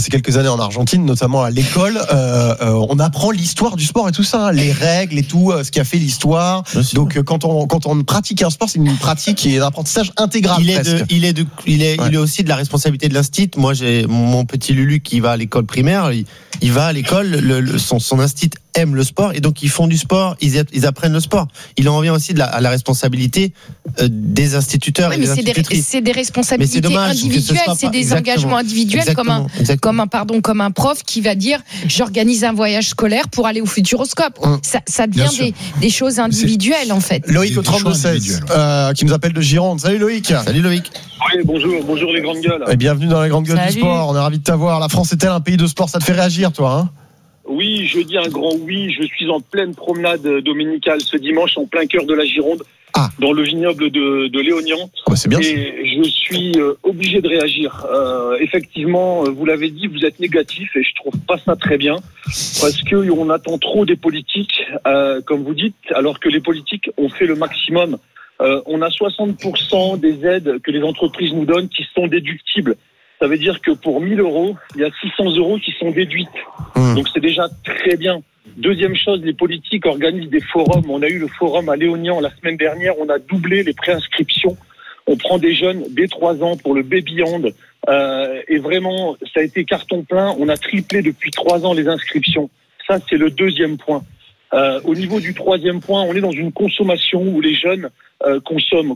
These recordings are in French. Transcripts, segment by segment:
passé quelques années en Argentine, notamment à l'école. On apprend l'histoire du sport et tout ça, hein, les règles et tout, ce qui a fait l'histoire. Donc quand on pratique un sport, c'est une pratique qui est d'apprentissage intégral. Il est aussi de la responsabilité de l'instit. Moi, j'ai mon petit Lulu qui va à l'école primaire. Il va à l'école, son instit aime le sport et donc ils font du sport, ils apprennent le sport. Il en revient aussi à la responsabilité des instituteurs et des institutrices. C'est des responsabilités individuelles, c'est des engagements individuels comme un prof qui va dire j'organise un voyage scolaire pour aller au Futuroscope. Ça devient des choses individuelles en fait. Loïc au 32-16 qui nous appelle de Gironde. Salut Loïc. Salut Loïc. Oui, bonjour les grandes gueules. Et bienvenue dans les grandes gueules du sport. On est ravis de t'avoir. La France est-elle un pays de sport? Ça te fait réagir toi, hein? Oui, je dis un grand oui. Je suis en pleine promenade dominicale ce dimanche, en plein cœur de la Gironde, dans le vignoble de Léognan. C'est bien. Et je suis obligé de réagir. Effectivement, vous l'avez dit, vous êtes négatif et je trouve pas ça très bien parce que on attend trop des politiques, comme vous dites, alors que les politiques ont fait le maximum. On a 60% des aides que les entreprises nous donnent qui sont déductibles. Ça veut dire que pour 1 000 euros, il y a 600 euros qui sont déduites. Donc c'est déjà très bien. Deuxième chose, les politiques organisent des forums. On a eu le forum à Léognan la semaine dernière. On a doublé les préinscriptions. On prend des jeunes dès 3 ans pour le baby hand. Et vraiment, ça a été carton plein. On a triplé depuis 3 ans les inscriptions. Ça, c'est le deuxième point. Au niveau du troisième point, on est dans une consommation où les jeunes consomment.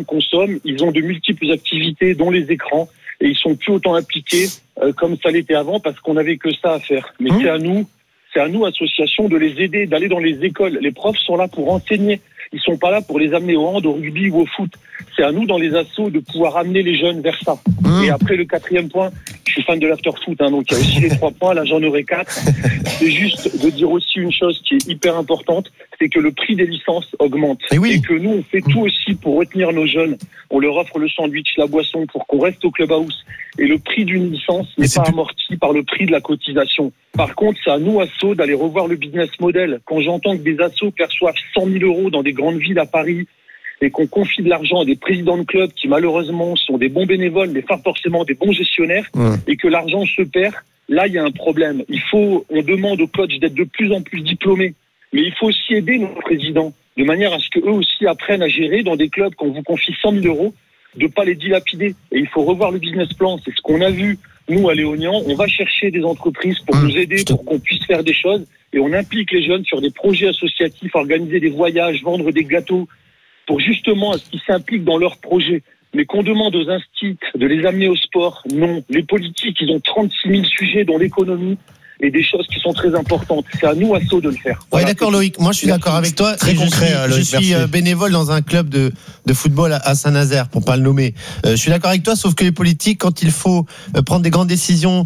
Ils ont de multiples activités, dont les écrans. Et ils sont plus autant impliqués comme ça l'était avant parce qu'on n'avait que ça à faire. Mais c'est à nous, associations, de les aider, d'aller dans les écoles. Les profs sont là pour enseigner. Ils sont pas là pour les amener au hand, au rugby ou au foot. C'est à nous, dans les assos, de pouvoir amener les jeunes vers ça. Et après, le quatrième point, je suis fan de l'after-foot, hein, donc il y a aussi les 3 points, là j'en aurai 4. C'est juste de dire aussi une chose qui est hyper importante, c'est que le prix des licences augmente. Et que nous, on fait tout aussi pour retenir nos jeunes. On leur offre le sandwich, la boisson pour qu'on reste au clubhouse. Et le prix d'une licence n'est pas amorti par le prix de la cotisation. Par contre, c'est à nous, assos, d'aller revoir le business model. Quand j'entends que des assos perçoivent 100 000 euros dans des grandes villes à Paris et qu'on confie de l'argent à des présidents de clubs qui, malheureusement, sont des bons bénévoles, mais pas forcément des bons gestionnaires, et que l'argent se perd, là, il y a un problème. On demande aux coachs d'être de plus en plus diplômés, mais il faut aussi aider nos présidents, de manière à ce qu'eux aussi apprennent à gérer dans des clubs, quand on vous confie 100 000 euros, de ne pas les dilapider. Et il faut revoir le business plan. C'est ce qu'on a vu, nous, à Léognan. On va chercher des entreprises pour nous aider, pour qu'on puisse faire des choses. Et on implique les jeunes sur des projets associatifs, organiser des voyages, vendre des gâteaux, pour justement à ce qu'ils s'impliquent dans leurs projets. Mais qu'on demande aux instituts de les amener au sport, non. Les politiques, ils ont 36 000 sujets dans l'économie et des choses qui sont très importantes. C'est à nous, assos, de le faire. Voilà, d'accord Loïc, moi je suis d'accord avec toi. Très concret, je suis bénévole dans un club de football à Saint-Nazaire, pour pas le nommer. Je suis d'accord avec toi, sauf que les politiques, quand il faut prendre des grandes décisions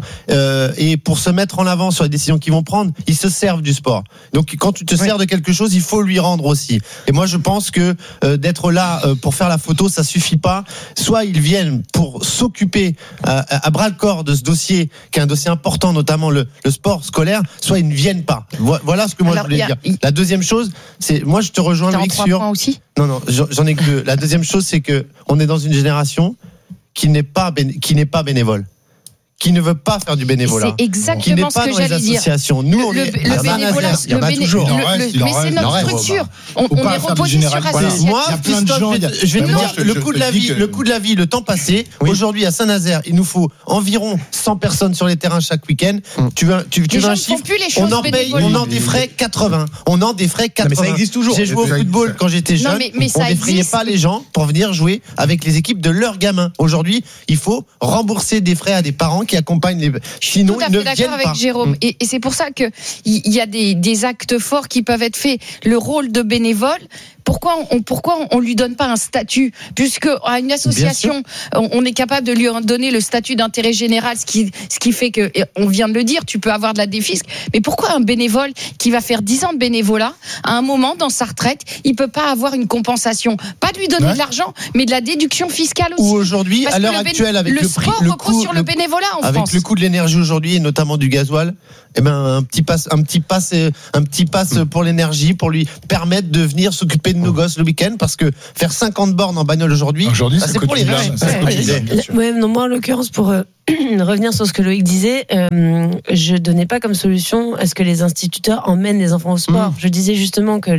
et pour se mettre en avant sur les décisions qu'ils vont prendre, ils se servent du sport. Donc quand tu te sers de quelque chose, il faut lui rendre aussi. Et moi je pense que d'être là pour faire la photo, ça suffit pas. Soit ils viennent pour s'occuper à bras le corps de ce dossier, qui est un dossier important, notamment le sport scolaire, soit ils ne viennent pas. Voilà ce que moi je voulais dire. La deuxième chose, c'est, moi je te rejoins Loïc sur. Aussi non, j'en ai que 2. La deuxième chose, c'est que on est dans une génération qui n'est pas bénévole, qui ne veut pas faire du bénévolat, c'est exactement qui n'est pas ce que dans les j'allais dire. associations. Nous, on est le bénévolat, il y en a toujours. mais c'est notre structure. On est reposé sur association. Moi, Christophe, je vais te dire, le coût de la vie, le temps passé. Aujourd'hui, à Saint-Nazaire, il nous faut environ 100 veux sur les terrains chaque week-end. Tu veux un chiffre? On en défrait 80. Mais ça existe toujours. J'ai joué au football quand j'étais jeune. On défrayait pas les gens pour venir jouer avec les équipes de leurs gamins. Aujourd'hui, il faut rembourser des frais à des parents qui accompagnent les. Sinon, ils ne viennent pas. Tout à fait d'accord avec Jérôme. Et c'est pour ça que il y a des actes forts qui peuvent être faits. Le rôle de bénévole. Pourquoi on lui donne pas un statut, puisque à une association on est capable de lui donner le statut d'intérêt général, ce qui fait que, on vient de le dire, tu peux avoir de la défisque, mais pourquoi un bénévole qui va faire 10 ans de bénévolat, à un moment dans sa retraite, il peut pas avoir une compensation, pas de lui donner de l'argent, mais de la déduction fiscale aussi. Ou aujourd'hui, à l'heure actuelle, avec le prix, sport repose sur le bénévolat en France. Avec le coût de l'énergie aujourd'hui et notamment du gasoil, un petit pass pour l'énergie, pour lui permettre de venir s'occuper s'occuper de nos gosses le week-end, parce que faire 50 bornes en bagnole aujourd'hui, c'est pour les riches. Ouais, non, moi en l'occurrence, pour revenir sur ce que Loïc disait, je donnais pas comme solution à ce que les instituteurs emmènent les enfants au sport. Je disais justement que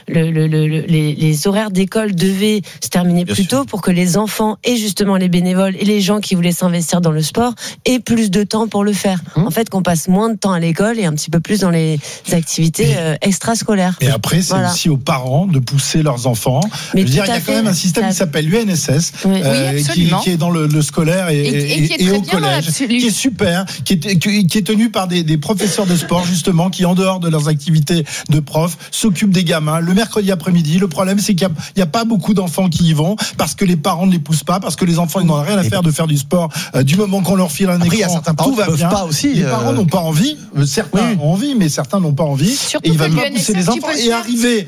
les horaires d'école devaient se terminer plus tôt pour que les enfants et justement les bénévoles et les gens qui voulaient s'investir dans le sport aient plus de temps pour le faire. En fait, qu'on passe moins de temps à l'école et un petit peu plus dans les activités extrascolaires. Et après, c'est aussi aux parents de pousser leurs enfants. Mais je veux dire, il y a quand même un système qui s'appelle l'UNSS, qui est dans le scolaire et au collège, qui est super, qui est tenu par des professeurs de sport, justement, qui, en dehors de leurs activités de prof, s'occupent des gamins le mercredi après-midi. Le problème, c'est qu'il n'y a pas beaucoup d'enfants qui y vont, parce que les parents ne les poussent pas, parce que les enfants, ils n'ont rien à faire de faire du sport. Du moment qu'on leur file un écran, il y a certains parents tout va bien. Pas aussi, les parents n'ont pas envie. Certains ont envie, mais certains n'ont pas envie. Surtout et ils veulent que pas pousser les enfants. Et arriver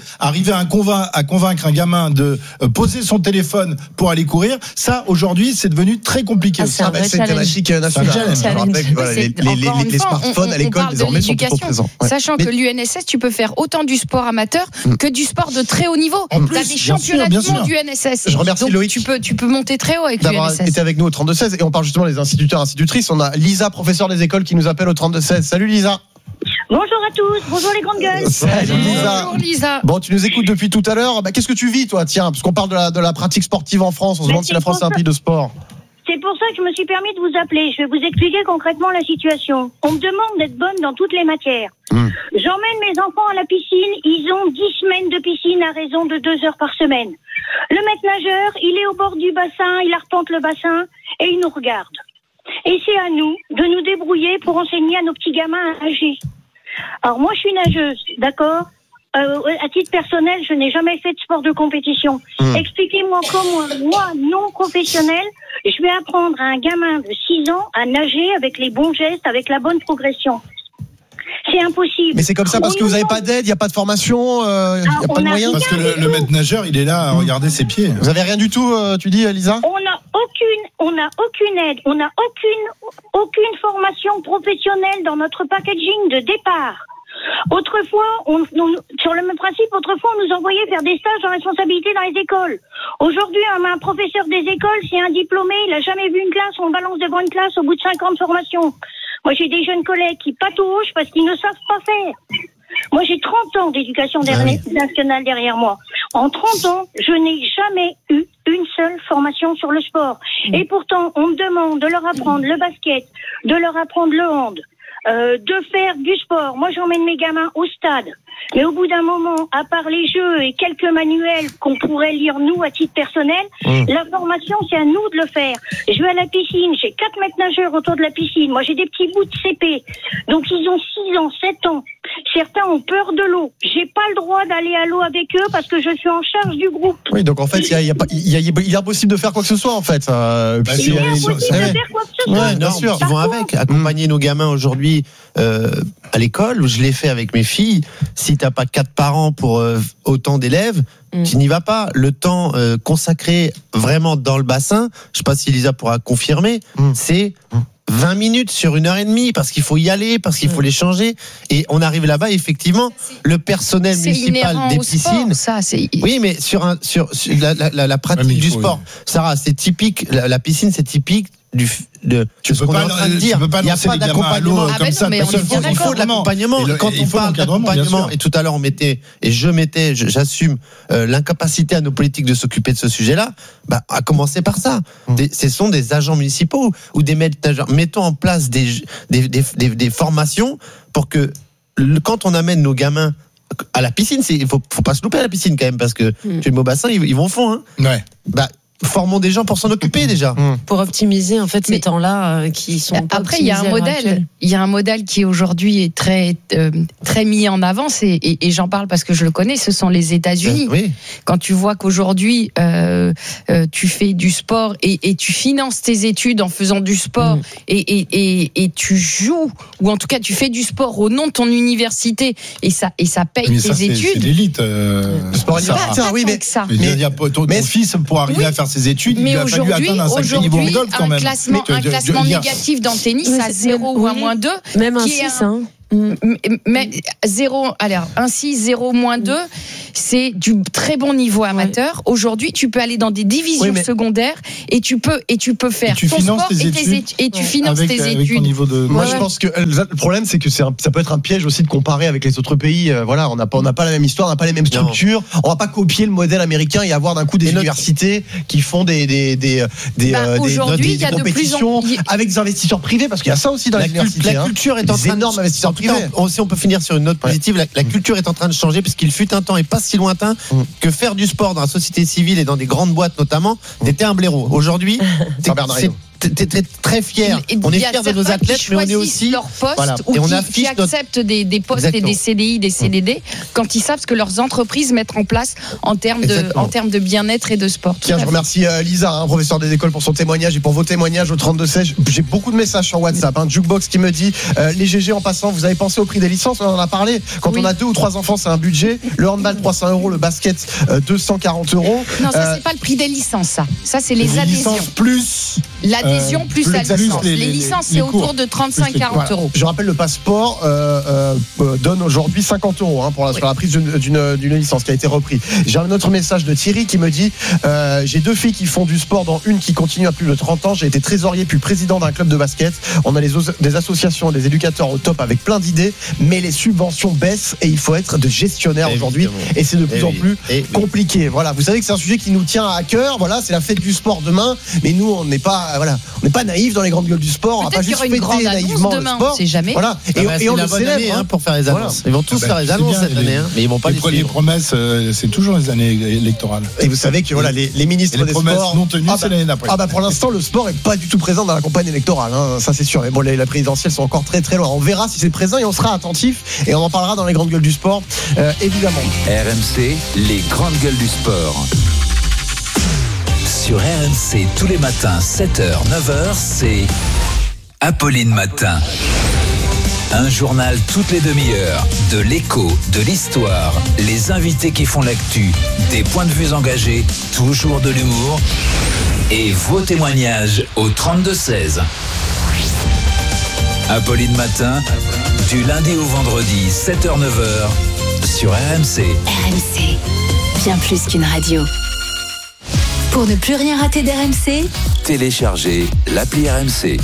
à convaincre un gamin de poser son téléphone pour aller courir, ça, aujourd'hui, c'est devenu très compliqué. C'est un vrai c'est une thématique nationale. Je rappelle que les smartphones à l'école désormais sont trop présents. Sachant que l'UNSS, tu peux faire autant du sport amateur que du sport de très haut niveau. Tu as des championnats du monde du UNSS. Je remercie Loïc. Tu peux monter très haut avec d'avoir l'UNSS. été avec nous au 32-16 et on parle justement des instituteurs, institutrices. On a Lisa, professeure des écoles, qui nous appelle au 32-16. Salut Lisa. Bonjour à tous, bonjour les grandes gueules. Salut Lisa. Bonjour Lisa. Bon, tu nous écoutes depuis tout à l'heure. Qu'est-ce que tu vis, toi? Tiens, parce qu'on parle de la pratique sportive en France. On se demande si la France est un pays de sport. C'est pour ça que je me suis permis de vous appeler. Je vais vous expliquer concrètement la situation. On me demande d'être bonne dans toutes les matières. J'emmène mes enfants à la piscine. Ils ont 10 semaines de piscine à raison de 2 heures par semaine. Le maître nageur, il est au bord du bassin, il arpente le bassin et il nous regarde. Et c'est à nous de nous débrouiller pour enseigner à nos petits gamins à nager. Alors moi, je suis nageuse, d'accord ? À titre personnel, je n'ai jamais fait de sport de compétition. Expliquez-moi comment, moi, non professionnel, je vais apprendre à un gamin de 6 ans à nager avec les bons gestes, avec la bonne progression. C'est impossible. Mais c'est comme ça parce que vous n'avez pas d'aide, il n'y a pas de formation, il n'y a pas de moyens. Parce que le maître nageur, il est là à regarder ses pieds. Vous avez rien du tout, tu dis, Lisa? On n'a aucune aide, on n'a aucune formation professionnelle dans notre packaging de départ. Autrefois, sur le même principe, on nous envoyait faire des stages en responsabilité dans les écoles. Aujourd'hui, un professeur des écoles, c'est un diplômé, il n'a jamais vu une classe, on le balance devant une classe au bout de 5 ans de formation. Moi, j'ai des jeunes collègues qui patauchent parce qu'ils ne savent pas faire. Moi, j'ai 30 ans d'éducation nationale derrière moi. En 30 ans, je n'ai jamais eu une seule formation sur le sport. Et pourtant, on me demande de leur apprendre le basket, de leur apprendre le hand, de faire du sport. Moi, j'emmène mes gamins au stade. Mais au bout d'un moment, à part les jeux et quelques manuels qu'on pourrait lire nous à titre personnel, la formation, c'est à nous de le faire. Je vais à la piscine, j'ai 4 maîtres nageurs autour de la piscine. Moi, j'ai des petits bouts de CP. Donc, ils ont 6 ans, 7 ans. Certains ont peur de l'eau. J'ai pas le droit d'aller à l'eau avec eux parce que je suis en charge du groupe. Oui, donc en fait, il est impossible de faire quoi que ce soit, en fait. Il est impossible de faire quoi que ce soit. Bien sûr, ils vont avec. Accompagner nos gamins aujourd'hui à l'école, je l'ai fait avec mes filles. Si t'as pas 4 parents pour autant d'élèves, tu n'y vas pas. Le temps consacré vraiment dans le bassin, je sais pas si Lisa pourra confirmer, c'est 20 minutes sur 1h30 parce qu'il faut y aller, parce qu'il faut les changer. Et on arrive là-bas, effectivement, le personnel municipal des piscines. Oui, mais sur la pratique du sport, Sarah, c'est typique. La piscine, c'est typique tu peux pas lancer les gamins à l'eau comme ça. Il faut de l'accompagnement. Quand on parle d'accompagnement, et tout à l'heure j'assume l'incapacité à nos politiques de s'occuper de ce sujet-là, à commencer par ça. Ce sont des agents municipaux ou des maîtres nageurs. Mettons en place des formations pour que quand on amène nos gamins à la piscine, il faut pas se louper à la piscine quand même, parce que tu es au bassin, ils vont au fond. Hein. Ouais. Formons des gens pour s'en occuper déjà. Pour optimiser en fait ces temps-là qui sont pas après, il y a un modèle qui aujourd'hui est très mis en avant, et j'en parle parce que je le connais, ce sont les États-Unis. Oui. Quand tu vois qu'aujourd'hui tu fais du sport et tu finances tes études en faisant du sport et tu joues, ou en tout cas tu fais du sport au nom de ton université et ça paye tes études. C'est l'élite. Le sport universitaire, oui, mais ça. Ton fils pour arriver à faire ses études, il a fallu atteindre un sacré niveau en golf quand même. Un classement négatif dans le tennis à 0 ou à -2, même un qui est 6, Mais 0, alors, ainsi 0-2, c'est du très bon niveau amateur. Aujourd'hui, tu peux aller dans des divisions secondaires et tu peux faire ton sport et tu finances tes études. Moi, je pense que le problème, c'est que ça peut être un piège aussi de comparer avec les autres pays. Voilà, on n'a pas la même histoire, on n'a pas les mêmes structures. On va pas copier le modèle américain et avoir d'un coup des universités qui font des compétitions avec des investisseurs privés, parce qu'il y a ça aussi dans les universités. La culture est en train énormes investisseurs privés. Si on peut finir sur une note positive, la culture est en train de changer, puisqu'il fut un temps et pas si lointain que faire du sport dans la société civile et dans des grandes boîtes notamment, t'étais un blaireau. Aujourd'hui, t'es très fier. On est fier de nos athlètes, mais on est aussi leur poste et on qui acceptent des postes et des CDI, des CDD quand ils savent ce que leurs entreprises mettent en place en termes de bien-être et de sport. Tiens, je remercie Lisa, professeure des écoles, pour son témoignage et pour vos témoignages au 32-16. J'ai beaucoup de messages sur WhatsApp. Jukebox qui me dit les GG en passant, vous avez pensé au prix des licences? On en a parlé. Quand on a 2 ou 3 enfants, c'est un budget. Le handball 300 €, le basket 240 €. Non, ça c'est pas le prix des licences. Ça c'est les adhésions. Plus l'adhésion plus la licence. Les licences, c'est autour de 35-40 €. Je rappelle, le passeport donne aujourd'hui 50 € sur la prise d'une licence qui a été reprise. J'ai un autre message de Thierry qui me dit j'ai 2 filles qui font du sport, dont une qui continue à plus de 30 ans. J'ai été trésorier puis président d'un club de basket. On a des associations, des éducateurs au top avec plein d'idées, mais les subventions baissent et il faut être de gestionnaire aujourd'hui, et c'est de plus en plus compliqué. Voilà, vous savez que c'est un sujet qui nous tient à cœur. Voilà, c'est la fête du sport demain, mais nous on n'est pas naïfs dans les grandes gueules du sport. Peut-être on va pas juste fêter naïvement demain, le sport. C'est jamais. Voilà, et on le célèbre pour faire les annonces. Ils vont tous faire les annonces cette année, mais ils vont pas les promesses. C'est toujours les années électorales. Et vous savez que les ministres des sports non tenues, c'est l'année d'après. Pour l'instant, le sport est pas du tout présent dans la campagne électorale. Ça c'est sûr. Mais bon, les présidentielles sont encore très très loin. On verra si c'est présent et on sera attentif et on en parlera dans les grandes gueules du sport, évidemment. RMC, les grandes gueules du sport. Sur RMC, tous les matins, 7h, 9h, c'est Apolline Matin. Un journal toutes les demi-heures, de l'écho, de l'histoire, les invités qui font l'actu, des points de vue engagés, toujours de l'humour et vos témoignages au 32-16. Apolline Matin, du lundi au vendredi, 7h, 9h, sur RMC. RMC, bien plus qu'une radio. Pour ne plus rien rater d'RMC, téléchargez l'appli RMC.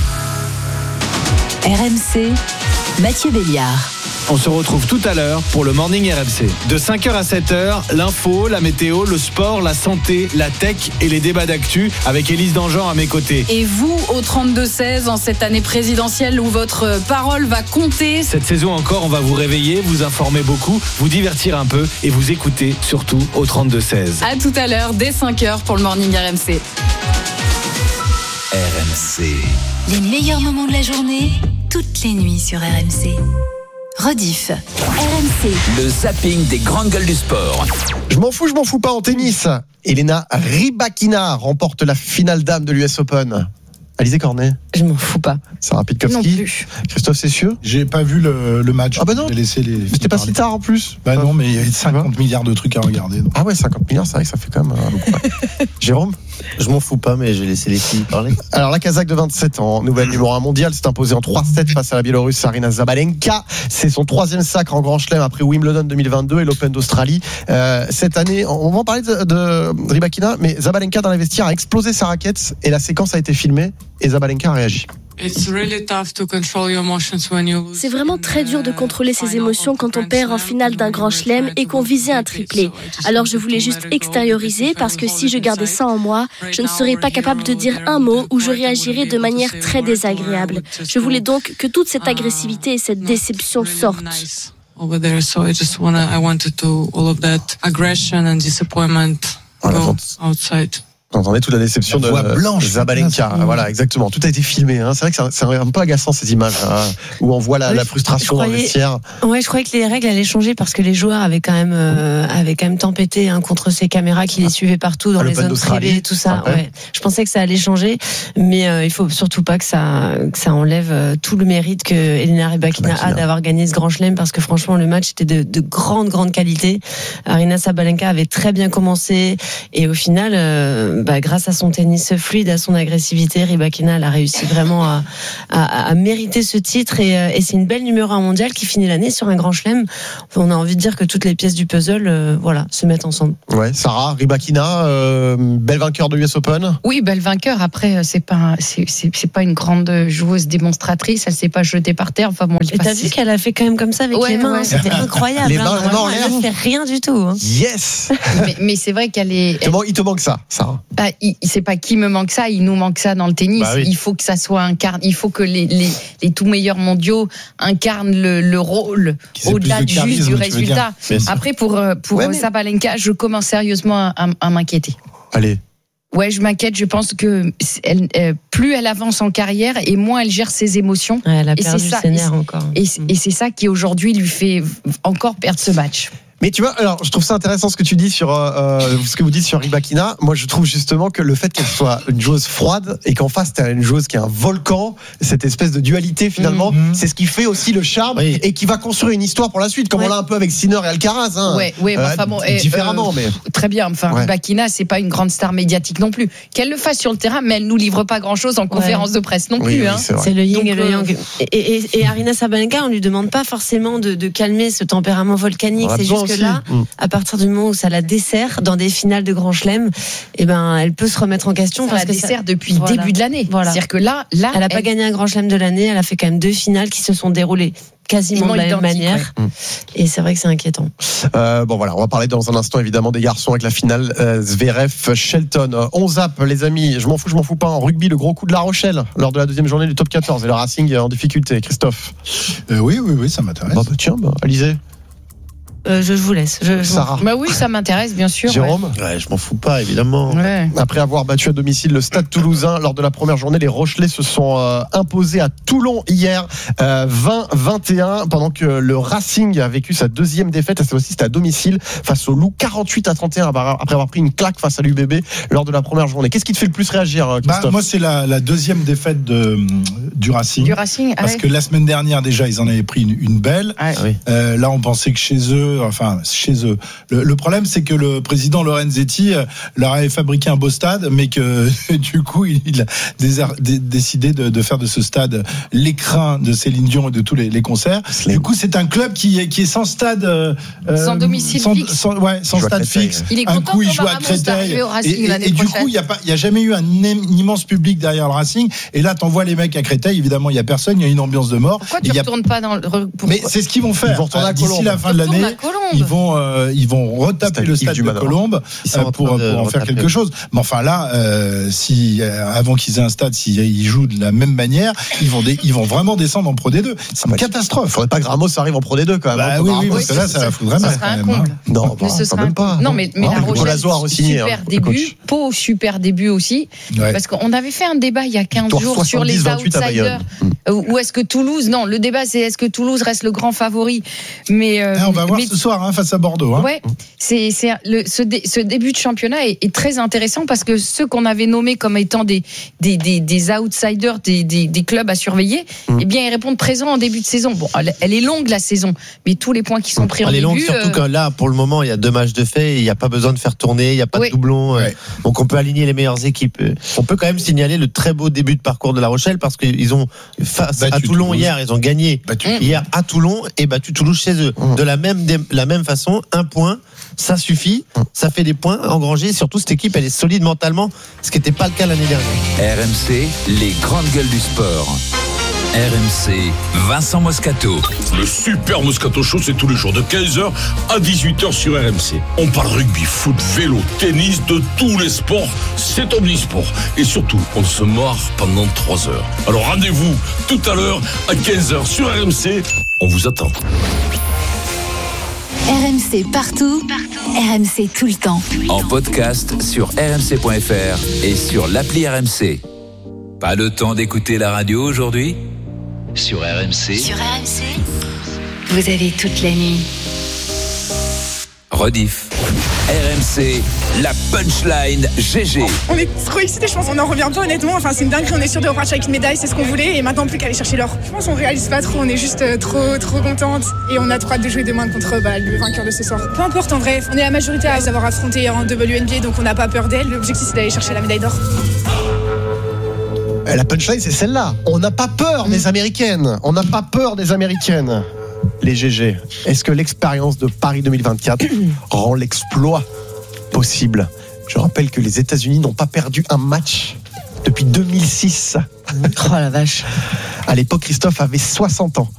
RMC, Mathieu Béliard. On se retrouve tout à l'heure pour le Morning RMC. De 5h à 7h, l'info, la météo, le sport, la santé, la tech et les débats d'actu avec Élise Dangean à mes côtés. Et vous, au 32-16, en cette année présidentielle où votre parole va compter. Cette saison encore, on va vous réveiller, vous informer beaucoup, vous divertir un peu et vous écouter surtout au 32-16. À tout à l'heure, dès 5h pour le Morning RMC. RMC. Les meilleurs moments de la journée, toutes les nuits sur RMC. Rediff, RMC. Le zapping des grandes gueules du sport. Je m'en fous pas en tennis. Elena Rybakina remporte la finale dame de l'US Open. Alizé Cornet. Je m'en fous pas. Sarah Pitkowski. Christophe Cessieux. J'ai pas vu le match. Ah bah non. C'était pas si tard en plus. Bah non, mais il y avait 50 milliards de trucs à regarder. Donc. Ah ouais, 50 milliards, c'est vrai que ça fait quand même beaucoup. Jérôme. Je m'en fous pas, mais j'ai laissé les filles parler. Alors la Kazakh de 27 ans, nouvelle numéro 1 mondiale, s'est imposée en 3-7 face à la Biélorusse Aryna Sabalenka. C'est son 3e sacre en Grand Chelem après Wimbledon 2022 et l'Open d'Australie. Cette année, on va en parler de Rybakina, mais Sabalenka dans les vestiaires a explosé sa raquette et la séquence a été filmée et Sabalenka a réagi. C'est vraiment très dur de contrôler ses émotions quand on perd en finale d'un grand chelem et qu'on visait un triplé. Alors je voulais juste extérioriser parce que si je gardais ça en moi, je ne serais pas capable de dire un mot ou je réagirais de manière très désagréable. Je voulais donc que toute cette agressivité et cette déception sortent. Vous entendez toute la déception de Sabalenka. Voilà, exactement. Tout a été filmé. C'est vrai que c'est un peu agaçant ces images où on voit la frustration dans le vestiaire. Ouais, je croyais que les règles allaient changer parce que les joueurs avaient quand même tempêté contre ces caméras qui les suivaient partout dans les zones privées, tout ça. Ouais. Je pensais que ça allait changer, mais il faut surtout pas que ça enlève tout le mérite que Elena Rybakina a d'avoir gagné ce grand chelem, parce que franchement le match était de grande qualité. Aryna Sabalenka avait très bien commencé et au final grâce à son tennis fluide, à son agressivité, Rybakina elle a réussi vraiment à mériter ce titre et c'est une belle numéro 1 mondiale qui finit l'année sur un grand chelem. On a envie de dire que toutes les pièces du puzzle se mettent ensemble. Ouais, Sarah, Rybakina, belle vainqueur de US Open. Oui, belle vainqueur. Après, c'est pas une grande joueuse démonstratrice. Elle s'est pas jetée par terre. Enfin bon. Et t'as vu qu'elle a fait quand même comme ça avec les mains. Ouais. C'était incroyable. Les mains en l'air. Elle fait rien du tout. Hein. Yes. mais c'est vrai qu'elle est. Il te manque ça, Sarah. C'est pas qui me manque ça. Il nous manque ça dans le tennis. Bah oui. Il faut que ça soit incarné. Il faut que les tout meilleurs mondiaux incarnent le rôle au-delà juste du résultat. Après, pour Sabalenka, je commence sérieusement à m'inquiéter. Allez. Ouais, je m'inquiète. Je pense que plus elle avance en carrière et moins elle gère ses émotions. Ouais, elle a perdu ses nerfs encore. Et c'est ça qui aujourd'hui lui fait encore perdre ce match. Mais tu vois, alors je trouve ça intéressant ce que tu dis sur ce que vous dites sur Rybakina. Moi, je trouve justement que le fait qu'elle soit une joueuse froide et qu'en face t'as une joueuse qui est un volcan, cette espèce de dualité finalement, c'est ce qui fait aussi le charme et qui va construire une histoire pour la suite, comme on l'a un peu avec Sinner et Alcaraz. Hein. Différemment, mais très bien. Enfin, Rybakina, c'est pas une grande star médiatique non plus. Qu'elle le fasse sur le terrain, mais elle nous livre pas grand-chose en conférence de presse non plus. Hein. C'est le yin et le yang. Et Aryna Sabalenka, on lui demande pas forcément de calmer ce tempérament volcanique. C'est juste que là, à partir du moment où ça la dessert dans des finales de Grand Chelem, elle peut se remettre en question. Ça la dessert depuis le début de l'année. C'est-à-dire que là, elle n'a pas gagné un Grand Chelem de l'année. Elle a fait quand même 2 finales qui se sont déroulées quasiment de la même manière. Et c'est vrai que c'est inquiétant. Bon voilà, on va parler dans un instant évidemment des garçons avec la finale Zverev-Shelton. On zappe les amis, je m'en fous pas. En rugby, le gros coup de La Rochelle lors de la 2e journée du top 14 et le Racing en difficulté. Christophe. Oui, ça m'intéresse. Alizé. Je vous laisse. Sarah. Bah oui, ça m'intéresse, bien sûr. Jérôme. Ouais, je m'en fous pas, évidemment. Ouais. Après avoir battu à domicile le Stade Toulousain lors de la première journée, les Rochelais se sont imposés à Toulon hier 20-21, pendant que le Racing a vécu sa 2e défaite. Cette fois-ci, c'était à domicile face au Loup, 48-31 après avoir pris une claque face à l'UBB lors de la première journée. Qu'est-ce qui te fait le plus réagir, Christophe? Moi, c'est la 2e défaite du Racing. Parce que la semaine dernière, déjà, ils en avaient pris une belle. Là, on pensait que chez eux. Le problème, c'est que le président Lorenzetti leur avait fabriqué un beau stade, mais que du coup, il a décidé de faire de ce stade l'écrin de Céline Dion et de tous les concerts. Du coup, c'est un club qui est sans stade, sans domicile fixe. Sans stade fixe. Il est content. Un coup, il joue à Créteil. Et du coup, il n'y a jamais eu un immense public derrière le Racing. Et là, t'envoies les mecs à Créteil. Évidemment, il n'y a personne. Il y a une ambiance de mort. Pourquoi tu ne retournes pas dans le... Mais c'est ce qu'ils vont faire. Ils vont retourner à d'ici la fin de l'année. Ils vont retaper le stade de Colombes pour en faire quelque chose. Mais enfin là, avant qu'ils aient un stade, s'ils jouent de la même manière, ils vont vraiment descendre en Pro D2. C'est une catastrophe. Faudrait pas que Ramos arrive en Pro D2 quand même. Oui, parce que là, ça foudrait mal. Ça sera un comble. Non, ce sera même pas. Non, mais La Rochelle, super début. Pau, super début aussi. Parce qu'on avait fait un débat il y a 15 jours sur les outsiders. Ou est-ce que Toulouse... Non, le débat, c'est est-ce que Toulouse reste le grand favori. Mais on va voir ce soir face à Bordeaux. Ouais, ce début de championnat est très intéressant parce que ceux qu'on avait nommés comme étant des outsiders, des clubs à surveiller, eh bien ils répondent présent en début de saison. Bon, elle est longue la saison, mais tous les points qui sont pris en début. Elle est longue surtout que là, pour le moment, il y a 2 matchs de fait, il n'y a pas besoin de faire tourner, il n'y a pas de doublons. Donc on peut aligner les meilleures équipes. On peut quand même signaler le très beau début de parcours de La Rochelle parce qu'ils ont face à Toulon hier, ils ont gagné hier à Toulon et battu Toulouse chez eux. De la même façon, 1 point, ça suffit, ça fait des points engrangés. Surtout cette équipe, elle est solide mentalement, ce qui n'était pas le cas l'année dernière. RMC, les grandes gueules du sport. RMC, Vincent Moscato. Le super Moscato Show, c'est tous les jours de 15h à 18h sur RMC. On parle rugby, foot, vélo, tennis, de tous les sports. C'est omnisport. Et surtout, on se marre pendant 3 heures. Alors rendez-vous tout à l'heure à 15h sur RMC. On vous attend. RMC partout, RMC tout le temps. En podcast sur rmc.fr et sur l'appli RMC. Pas le temps d'écouter la radio aujourd'hui ? Sur RMC. Sur RMC, vous avez toute la nuit. Rediff. RMC, la punchline GG. On est trop excités, je pense qu'on n'en revient pas honnêtement. Enfin, c'est une dinguerie, on est sûr de repartir avec une médaille, c'est ce qu'on voulait. Et maintenant, plus qu'à aller chercher l'or. Je pense qu'on réalise pas trop, on est juste trop contente. Et on a trop hâte de jouer demain contre le vainqueur de ce soir. Peu importe en vrai, on est la majorité à les avoir affrontés en WNBA, donc on n'a pas peur d'elle. L'objectif, c'est d'aller chercher la médaille d'or. La punchline, c'est celle-là. On n'a pas peur des Américaines. On n'a pas peur des Américaines. Les GG, est-ce que l'expérience de Paris 2024 rend l'exploit possible ? Je rappelle que les États-Unis n'ont pas perdu un match depuis 2006. Oh la vache. À l'époque, Christophe avait 60 ans.